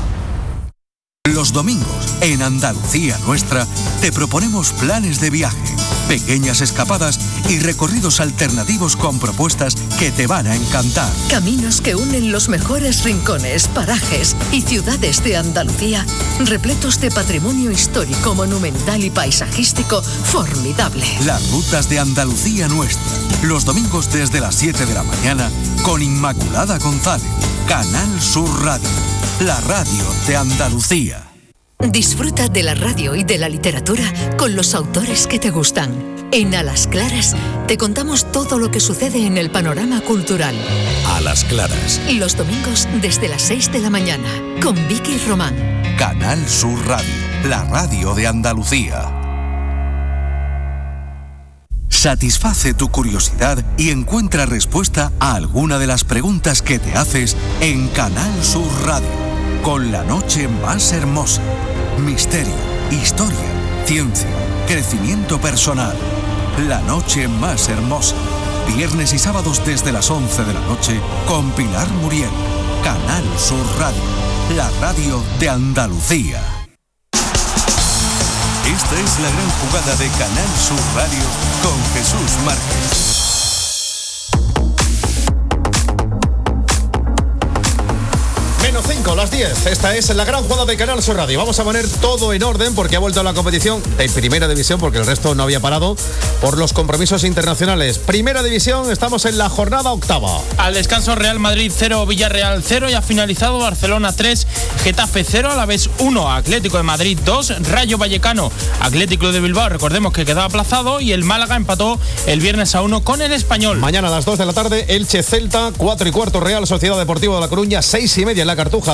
Los domingos, en Andalucía Nuestra, te proponemos planes de viaje, pequeñas escapadas y recorridos alternativos con propuestas que te van a encantar. Caminos que unen los mejores rincones, parajes y ciudades de Andalucía, repletos de patrimonio histórico, monumental y paisajístico formidable. Las rutas de Andalucía Nuestra, los domingos desde las 7 de la mañana, con Inmaculada González, Canal Sur Radio, la radio de Andalucía. Disfruta de la radio y de la literatura con los autores que te gustan. En A las Claras te contamos todo lo que sucede en el panorama cultural. A las Claras. Los domingos desde las 6 de la mañana con Vicky Román. Canal Sur Radio, la radio de Andalucía. Satisface tu curiosidad y encuentra respuesta a alguna de las preguntas que te haces en Canal Sur Radio. Con La Noche Más Hermosa. Misterio, historia, ciencia, crecimiento personal. La Noche Más Hermosa. Viernes y sábados desde las 11 de la noche con Pilar Muriel. Canal Sur Radio, la radio de Andalucía. Esta es la gran jugada de Canal Sur Radio con Jesús Márquez. Menos 5, las 10. Esta es la gran jugada de Canal Sur Radio. Vamos a poner todo en orden porque ha vuelto a la competición de Primera División, porque el resto no había parado por los compromisos internacionales. Primera División, estamos en la jornada octava. Al descanso, Real Madrid 0, Villarreal 0 y ha finalizado Barcelona 3, Getafe 0, Alavés 1, Atlético de Madrid 2, Rayo Vallecano, Atlético de Bilbao, recordemos que quedaba aplazado, y el Málaga empató el viernes a 1 con el Español. Mañana a las 2 de la tarde, Elche Celta, 4:15 Real Sociedad Deportiva de La Coruña, 6:30 en la Cartuja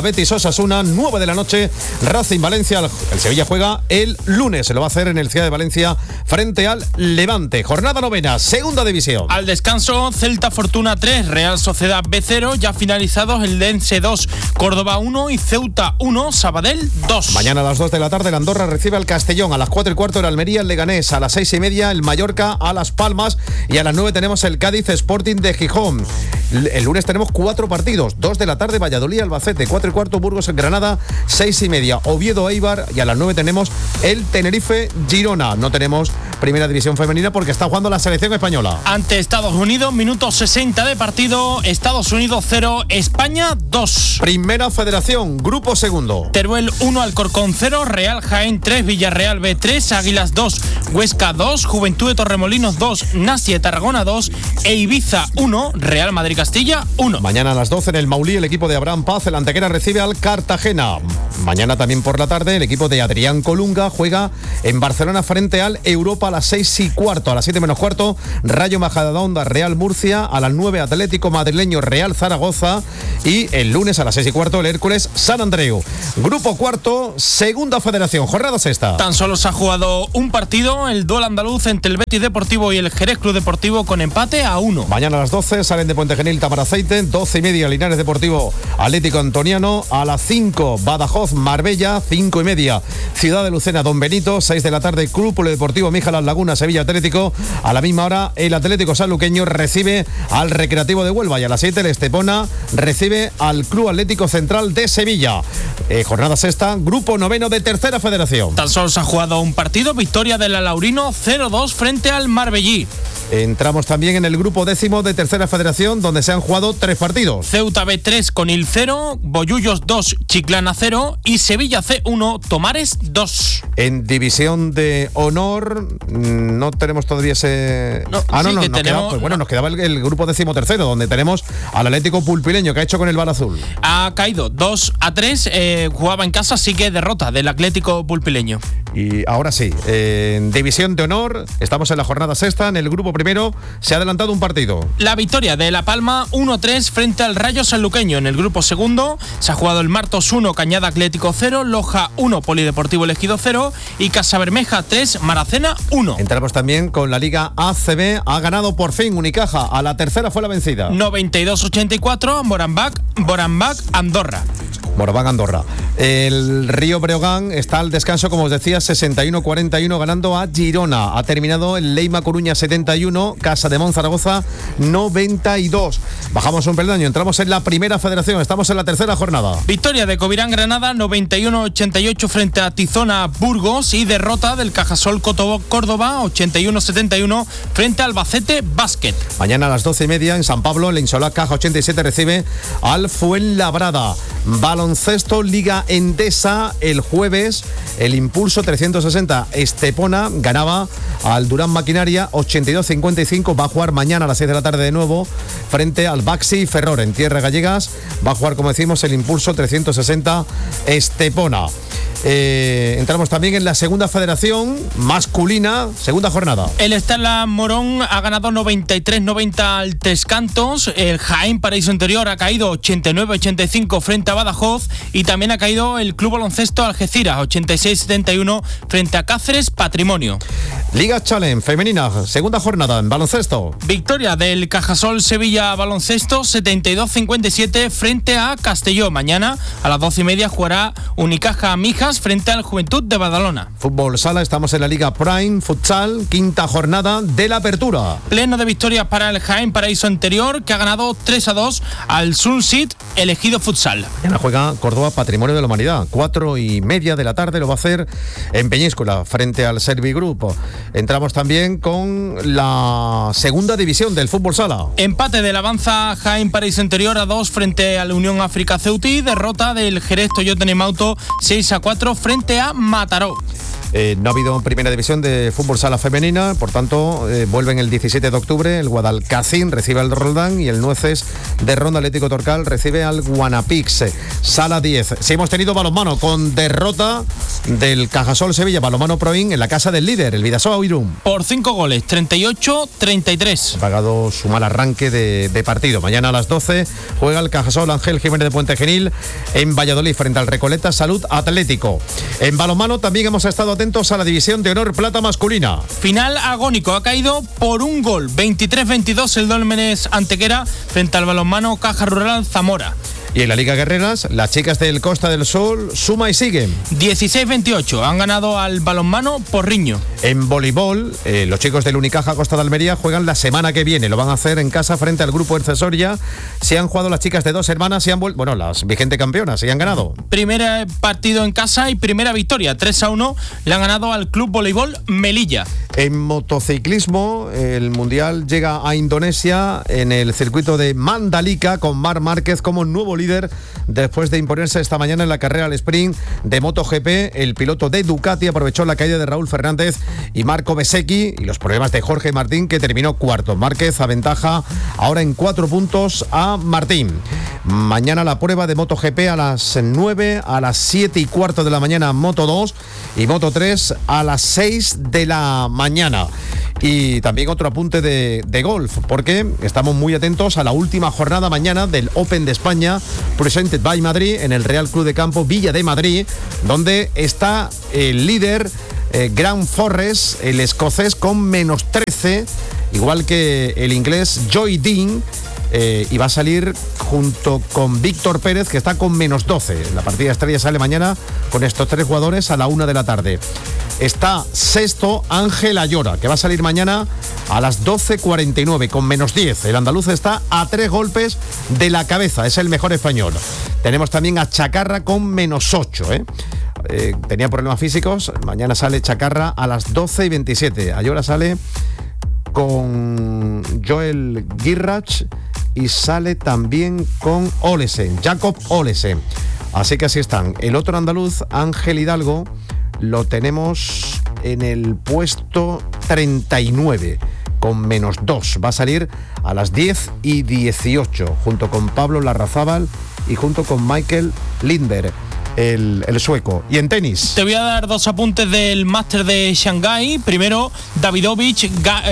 Betis Osasuna, 9 de la noche, Racing Valencia. El Sevilla juega el lunes, se lo va a hacer en el Ciudad de Valencia frente al Levante. Jornada novena, segunda división. Al descanso, Celta Fortuna 3, Real Sociedad B0, ya finalizados el Dense 2, Córdoba 1 y Ceuta 1, Sabadell 2. Mañana a las 2 de la tarde el Andorra recibe al Castellón, a las 4:15 el Almería, el Leganés, a las 6:30 el Mallorca a Las Palmas y a las 9 tenemos el Cádiz Sporting de Gijón. El lunes tenemos 4 partidos, 2 de la tarde Valladolid Albacete, 4:15 Burgos en Granada, 6:30 Oviedo Eibar y a las 9 tenemos el Tenerife Girona. No tenemos primera división femenina porque está jugando la selección española. Ante Estados Unidos, minuto 60 de partido, Estados Unidos 0, España 2. Primera Federación, grupo segundo. Teruel 1, Alcorcón 0, Real Jaén 3, Villarreal B 3, Águilas 2, Huesca 2, Juventud de Torremolinos 2, Nasie Tarragona 2 e Ibiza 1, Real Madrid Castilla 1. Mañana a las 12 en el Maulí el equipo de Abraham Paz, el Antequera recibe al Cartagena. Mañana también por la tarde el equipo de Adrián Colunga juega en Barcelona frente al Europa a las 6:15. A las 7:15 Rayo Majadahonda Real Murcia, a las 9 Atlético Madrileño Real Zaragoza y el lunes a las 6:15 el Hércules San Andreu. Grupo cuarto, segunda federación, jornada sexta. Tan solo se ha jugado un partido, el duelo andaluz entre el Betis Deportivo y el Jerez Club Deportivo con empate a 1. Mañana a las 12 salen de Puente Genil Tamaraceite, 12:30 Linares Deportivo Atlético Antoniano, a las 5 Badajoz Marbella, 5:30 Ciudad de Lucena Don Benito, 6 de la tarde Club Polideportivo Míjalas Laguna Sevilla Atlético, a la misma hora el Atlético Sanluqueño recibe al Recreativo de Huelva y a las 7 el Estepona recibe al Club Atlético Central de Sevilla. Jornada sexta, grupo noveno de tercera federación. Tan solo se ha jugado un partido, victoria del Alaurino 0-2 frente al Marbellí. Entramos también en el grupo décimo de tercera federación donde se han jugado 3 partidos. Ceuta B3 Conil 0, Bollullos 2, Chiclana 0 y Sevilla C1, Tomares 2. En división de honor no tenemos todavía ese... Nos quedaba el grupo décimo tercero donde tenemos al Atlético Pulpileño que ha hecho con el Bar Azul. Ha caído 2-3, jugaba en casa, sí que derrota del Atlético Pulpileño. Y ahora sí, en división de honor estamos en la jornada sexta, en el grupo primero se ha adelantado un partido. La victoria de La Palma 1-3 frente al Rayo Sanluqueño. En el grupo segundo se ha jugado el Martos 1, Cañada Atlético 0, Loja 1, Polideportivo Elegido 0 y Casabermeja 3, Maracena 1. Entramos también con la Liga ACB, ha ganado por fin Unicaja, a la tercera fue la vencida. 92-84, Moranbach Andorra. Moraván Andorra. El Río Breogán está al descanso, como os decía, 61-41 ganando a Girona. Ha terminado el Leima Coruña 71, Casa de Zaragoza 92. Bajamos un peldaño, entramos en la primera federación, estamos en la tercera jornada. Victoria de Covirán Granada 91-88 frente a Tizona Burgos y derrota del Cajasol Córdoba 81-71 frente a Albacete Basket. Mañana a las 12:30 en San Pablo, el Insolá Caja 87 recibe al Fuenlabrada. Baloncesto Liga Endesa, el jueves el Impulso 360 Estepona ganaba al Durán Maquinaria 82-55, va a jugar mañana a las 6 de la tarde de nuevo frente al Baxi Ferrol en tierras gallegas, va a jugar como decimos el Impulso 360 Estepona. Entramos también en la segunda federación masculina, segunda jornada. El Estela Morón ha ganado 93-90 al Tres Cantos, el Jaén Paraíso Interior ha caído 89-85 frente a Badajoz y también ha caído el Club Baloncesto Algeciras 86-71 frente a Cáceres Patrimonio. Liga Challenge femenina, segunda jornada en baloncesto. Victoria del Cajasol Sevilla Baloncesto 72-57 frente a Castelló. Mañana a las 12:30 jugará Unicaja Mijas frente al Juventud de Badalona. Fútbol sala, estamos en la Liga Prime Futsal, quinta jornada de la apertura. Pleno de victorias para el Jaén Paraíso Interior, que ha ganado 3-2 al Sunsit Elegido Futsal. Mañana juega Córdoba Patrimonio de la Humanidad, 4:30 de la tarde, lo va a hacer en Peñíscola frente al Servigroup. Entramos también con la segunda división del fútbol sala. Empate del Avanza Jaén Paraíso Interior a 2 frente a la Unión África Ceuti, derrota del Jerez Toyota Nemauto 6-4 frente a Mataró. No ha habido primera división de fútbol sala femenina, por tanto, vuelven el 17 de octubre. El Guadalcacín recibe al Roldán y el Nueces de Ronda Atlético Torcal recibe al Guanapix. Sala 10. Si hemos tenido balonmano con derrota del Cajasol Sevilla, balonmano Proin en la casa del líder, el Vidasoa Irún. Por 5 goles, 38-33. Ha pagado su mal arranque de partido. Mañana a las 12 juega el Cajasol Ángel Jiménez de Puente Genil en Valladolid frente al Recoleta Salud Atlético. En balonmano también hemos estado atentos a la división de honor plata masculina. Final agónico, ha caído por un gol, 23-22 el Dólmenes Antequera frente al balonmano Caja Rural Zamora. Y en la Liga Guerreras, las chicas del Costa del Sol suma y siguen. 16-28, han ganado al balonmano Porriño. En voleibol, los chicos del Unicaja Costa de Almería juegan la semana que viene. Lo van a hacer en casa frente al grupo Ercesoria. Se han jugado las chicas de Dos Hermanas y han vuelto, bueno, las vigente campeonas, y han ganado. Primer partido en casa y primera victoria, 3-1, le han ganado al Club Voleibol Melilla. En motociclismo, el Mundial llega a Indonesia en el circuito de Mandalika con Marc Márquez como nuevo líder después de imponerse esta mañana en la carrera al sprint de MotoGP. El piloto de Ducati aprovechó la caída de Raúl Fernández y Marco Bezzecchi y los problemas de Jorge Martín, que terminó cuarto. Márquez aventaja ahora en 4 puntos a Martín. Mañana la prueba de MotoGP a las 9, a las 7:15 de la mañana Moto 2 y Moto 3 a las 6 de la mañana. Y también otro apunte de golf, porque estamos muy atentos a la última jornada mañana del Open de España, presented by Madrid, en el Real Club de Campo Villa de Madrid, donde está el líder Grant Forrest, el escocés, con -13, igual que el inglés Joy Dean, y va a salir junto con Víctor Pérez, que está con -12. La partida estrella sale mañana con estos 3 jugadores a la 1 de la tarde. Está sexto Ángel Ayora, que va a salir mañana a las 12:49 con -10. El andaluz está a 3 golpes de la cabeza, es el mejor español. Tenemos también a Chacarra con -8, tenía problemas físicos. Mañana sale Chacarra a las 12:27. Ayora sale con Joel Girrach y sale también con Olesen, Jacob Olesen. Así que así están. El otro andaluz, Ángel Hidalgo, lo tenemos en el puesto 39 con -2. Va a salir a las 10:18 junto con Pablo Larrazábal y junto con Michael Lindberg, el sueco. Y en tenis, te voy a dar 2 apuntes del máster de Shanghái. Primero, Davidovich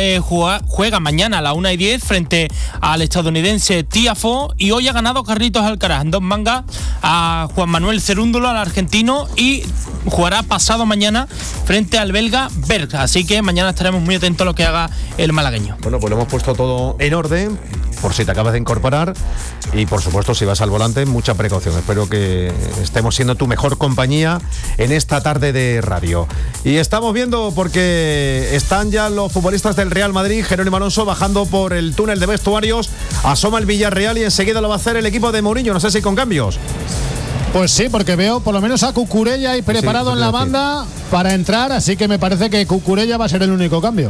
juega mañana a la 1:10 frente al estadounidense Tiafoe, y hoy ha ganado Carlitos Alcaraz en 2 mangas a Juan Manuel Cerúndolo, al argentino, y jugará pasado mañana frente al belga Berg. Así que mañana estaremos muy atentos a lo que haga el malagueño. Bueno, pues lo hemos puesto todo en orden, por si te acabas de incorporar, y por supuesto, si vas al volante, mucha precaución. Espero que estemos siendo tu mejor compañía en esta tarde de radio. Y estamos viendo, porque están ya los futbolistas del Real Madrid, Jerónimo Alonso, bajando por el túnel de vestuarios. Asoma el Villarreal y enseguida lo va a hacer el equipo de Mourinho, no sé si con cambios. Pues sí, porque veo por lo menos a Cucurella ahí preparado en la banda para entrar, así que me parece que Cucurella va a ser el único cambio.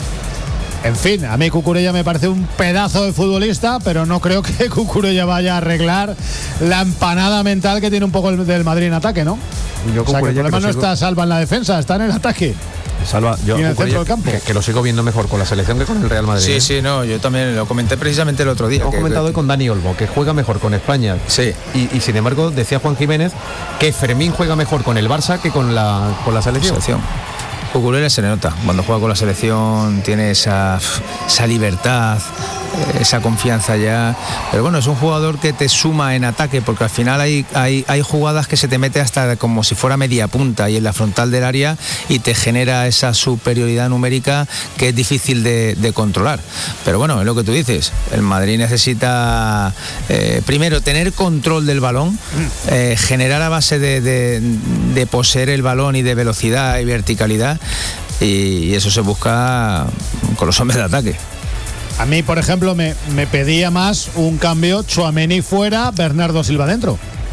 En fin, a mí Cucurella me parece un pedazo de futbolista, pero no creo que Cucurella vaya a arreglar la empanada mental que tiene un poco el del Madrid en ataque, ¿no? Yo, o sea, que el problema no está Salva en la defensa, está en el ataque. Salva, yo en el centro del campo. Que lo sigo viendo mejor con la selección que con el Real Madrid. Sí, no, yo también lo comenté precisamente el otro día. Lo he comentado hoy con Dani Olmo, que juega mejor con España. Sí. Y sin embargo, decía Juan Jiménez que Fermín juega mejor con el Barça que con la selección. Cucurella se le nota, cuando juega con la selección tiene esa libertad, esa confianza ya, pero bueno, es un jugador que te suma en ataque, porque al final hay jugadas que se te mete hasta como si fuera media punta y en la frontal del área, y te genera esa superioridad numérica que es difícil de controlar. Pero bueno, es lo que tú dices, el Madrid necesita primero tener control del balón, generar a base de poseer el balón y de velocidad y verticalidad, y eso se busca con los hombres de ataque. A mí, por ejemplo, me pedía más un cambio, Tchouaméni fuera, Bernardo Silva dentro.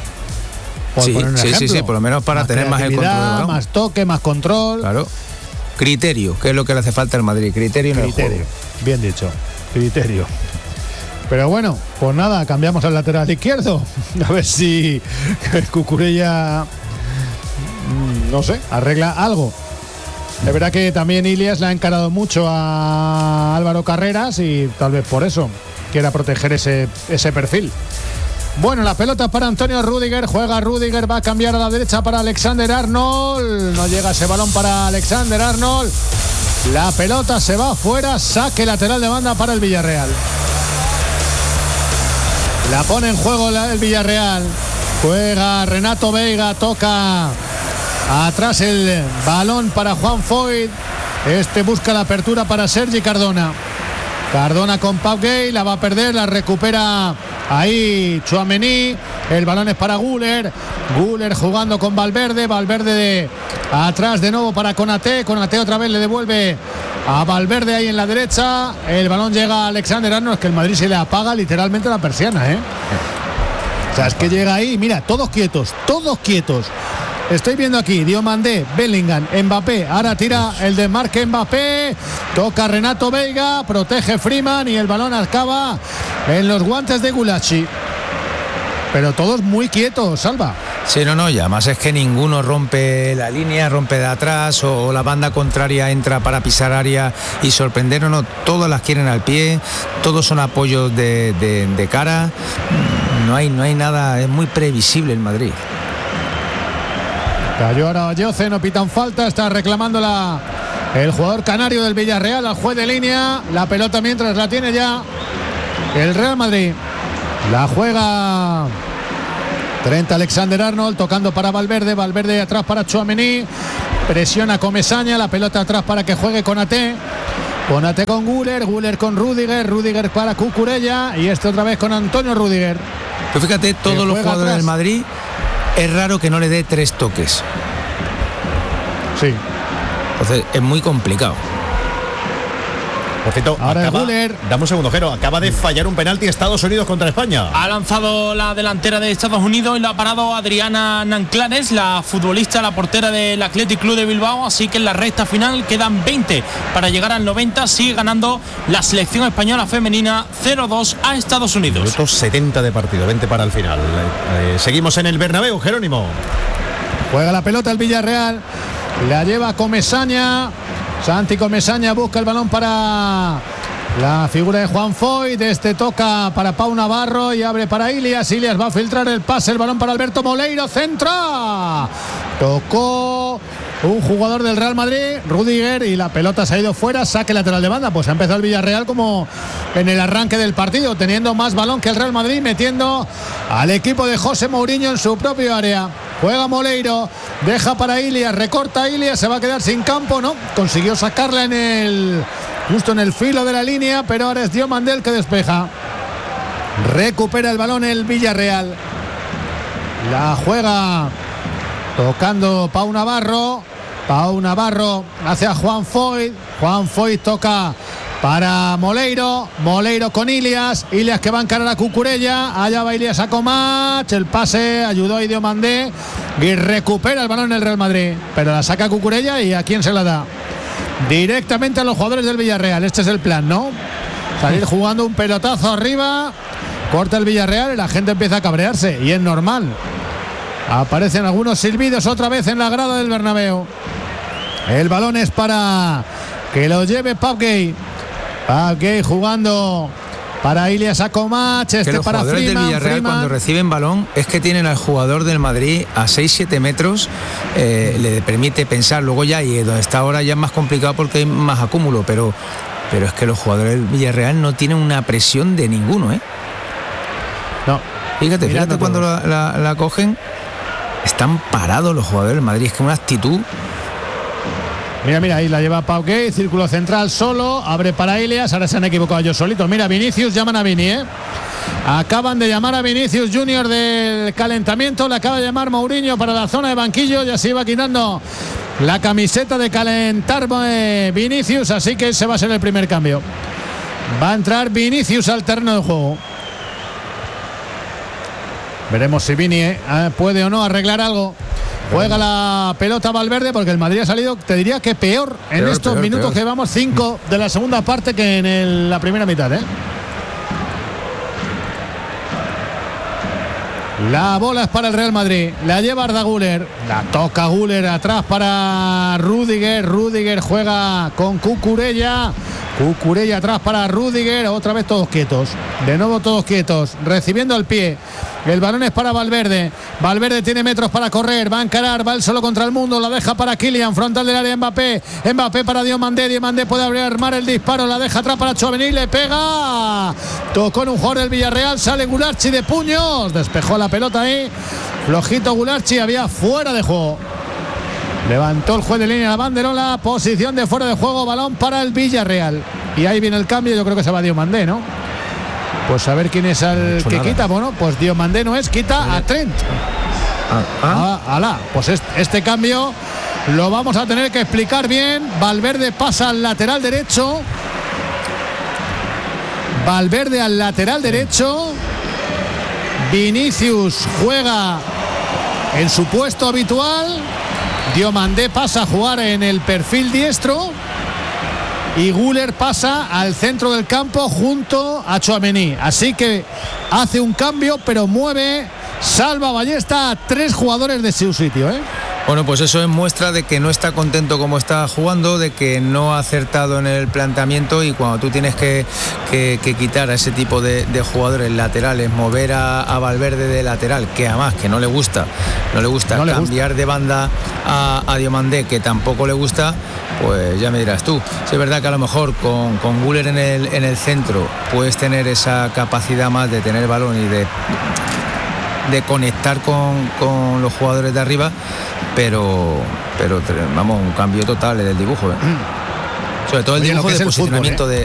Sí, por lo menos para tener más el control del balón. Más toque, más control. Claro. Criterio, que es lo que le hace falta al Madrid. Criterio en el juego. Bien dicho, criterio. Pero bueno, pues nada, cambiamos al lateral izquierdo. A ver si Cucurella, no sé, arregla algo. Es verdad que también Ilias le ha encarado mucho a Álvaro Carreras y tal vez por eso quiera proteger ese perfil. Bueno, la pelota para Antonio Rüdiger, juega Rüdiger, va a cambiar a la derecha para Alexander Arnold, no llega ese balón para Alexander Arnold, la pelota se va fuera, saque lateral de banda para el Villarreal. La pone en juego el Villarreal, juega Renato Veiga, toca atrás el balón para Juan Foyth, busca la apertura para Sergi Cardona. Cardona con Pau Gay, la va a perder, la recupera ahí Tchouaméni, el balón es para Güler jugando con Valverde de atrás de nuevo para Konaté otra vez le devuelve a Valverde ahí en la derecha, el balón llega a Alexander Arnold, es que el Madrid se le apaga literalmente la persiana, o sea, es que llega ahí, mira, todos quietos. Estoy viendo aquí, Diomandé, Bellingham, Mbappé, ahora tira el desmarque Mbappé, toca Renato Veiga, protege Freeman y el balón acaba en los guantes de Gulacsi. Pero todos muy quietos, Salva. Sí, no, y además es que ninguno rompe la línea, rompe de atrás o la banda contraria entra para pisar área y sorprender, no, todas las quieren al pie, todos son apoyos de cara, no hay nada, es muy previsible el Madrid. Cayó ahora Yoce, no pitan falta, está reclamando el jugador canario del Villarreal al juez de línea. La pelota mientras la tiene ya el Real Madrid. La juega Trent Alexander-Arnold, tocando para Valverde atrás para Tchouaméni. Presiona Comesaña, la pelota atrás para que juegue Konaté con Güler con Rüdiger para Cucurella y otra vez con Antonio Rüdiger. Pero fíjate, todos los jugadores del Madrid es raro que no le dé 3 toques. Sí. Entonces es muy complicado. Por cierto, ahora dame un segundo, Jero, acaba de fallar un penalti Estados Unidos contra España. Ha lanzado la delantera de Estados Unidos y lo ha parado Adriana Nanclares, la futbolista, la portera del Athletic Club de Bilbao, así que en la recta final quedan 20 para llegar al 90, sigue ganando la selección española femenina 0-2 a Estados Unidos. Minutos 70 de partido, 20 para el final. Seguimos en el Bernabéu, Jerónimo. Juega la pelota el Villarreal, la lleva Comesaña. Santi Comesaña busca el balón para la figura de Juan Foyth. Toca para Pau Navarro y abre para Ilias. Ilias va a filtrar el pase, el balón para Alberto Moleiro. Centra. Tocó un jugador del Real Madrid, Rüdiger, y la pelota se ha ido fuera. Saque lateral de banda. Pues ha empezado el Villarreal como en el arranque del partido, teniendo más balón que el Real Madrid, metiendo al equipo de José Mourinho en su propio área. Juega Moleiro, deja para Ilias, recorta Ilias, se va a quedar sin campo, ¿no? Consiguió sacarla justo en el filo de la línea, pero ahora es Diomandé el que despeja. Recupera el balón el Villarreal. La juega tocando Pau Navarro. Pau Navarro hacia Juan Foyth. Juan Foyth toca para Moleiro con Ilias que va a encarar a Cucurella, allá va Ilias a Comach, el pase ayudó a Diomandé y recupera el balón el Real Madrid, pero la saca Cucurella y ¿a quién se la da? Directamente a los jugadores del Villarreal. Este es el plan, ¿no? Salir jugando un pelotazo arriba, corta el Villarreal y la gente empieza a cabrearse y es normal. Aparecen algunos silbidos otra vez en la grada del Bernabéu. El balón es para que lo lleve Pau Gay jugando para Ilias Akomach, los para jugadores Freeman, del Villarreal cuando reciben balón es que tienen al jugador del Madrid a 6-7 metros, le permite pensar luego ya, y donde está ahora ya es más complicado porque hay más acúmulo, pero es que los jugadores del Villarreal no tienen una presión de ninguno, No. Fíjate cuando la cogen, están parados los jugadores del Madrid, es que una actitud. Mira, ahí la lleva Pau Gay, círculo central solo, abre para Ilias, ahora se han equivocado ellos solitos. Mira, Vinicius, llaman a Vini, Acaban de llamar a Vinicius Junior del calentamiento, le acaba de llamar Mourinho para la zona de banquillo, ya se iba quitando la camiseta de calentar Vinicius, así que ese va a ser el primer cambio. Va a entrar Vinicius al terreno de juego. Veremos si Vini puede o no arreglar algo. Juega la pelota Valverde porque el Madrid ha salido, te diría que peor en estos minutos que vamos, 5 de la segunda parte que en la primera mitad, La bola es para el Real Madrid. La lleva Arda Güler. La toca Güler atrás para Rüdiger. Rüdiger juega con Cucurella. Cucurella atrás para Rüdiger. Otra vez todos quietos. De nuevo todos quietos. Recibiendo al pie. El balón es para Valverde. Valverde tiene metros para correr. Va a encarar. Va él solo contra el mundo. La deja para Kylian. Frontal del área Mbappé. Mbappé para Diomandé. Diomandé puede armar el disparo. La deja atrás para Tchouaméni. Le pega. Tocó en un jugador del Villarreal. Sale Gularchi de puños. Despejó la pelota ahí. Flojito Gularchi. Había fuera de juego. Levantó el juez de línea la banderola. Posición de fuera de juego. Balón para el Villarreal. Y ahí viene el cambio. Yo creo que se va Diomandé, ¿no? Pues a ver quién es el que nada. Quita. Bueno, pues Diomandé no es. Quita a Trent. Alá. Pues este cambio lo vamos a tener que explicar bien. Valverde pasa al lateral derecho. Valverde al lateral derecho. Vinicius juega en su puesto habitual. Diomandé pasa a jugar en el perfil diestro. Y Güler pasa al centro del campo junto a Tchouaméni. Así que hace un cambio, pero mueve Salva Ballesta a 3 jugadores de su sitio, ¿eh? Bueno, pues eso es muestra de que no está contento como está jugando, de que no ha acertado en el planteamiento, y cuando tú tienes que quitar a ese tipo de jugadores laterales, mover a Valverde de lateral, que además que no le gusta cambiar de banda a Diomandé, que tampoco le gusta, pues ya me dirás tú. Sí, es verdad que a lo mejor con Güler en el centro puedes tener esa capacidad más de tener balón y de conectar con los jugadores de arriba, pero vamos, un cambio total del dibujo, ¿eh? Sobre todo el dibujo de posicionamiento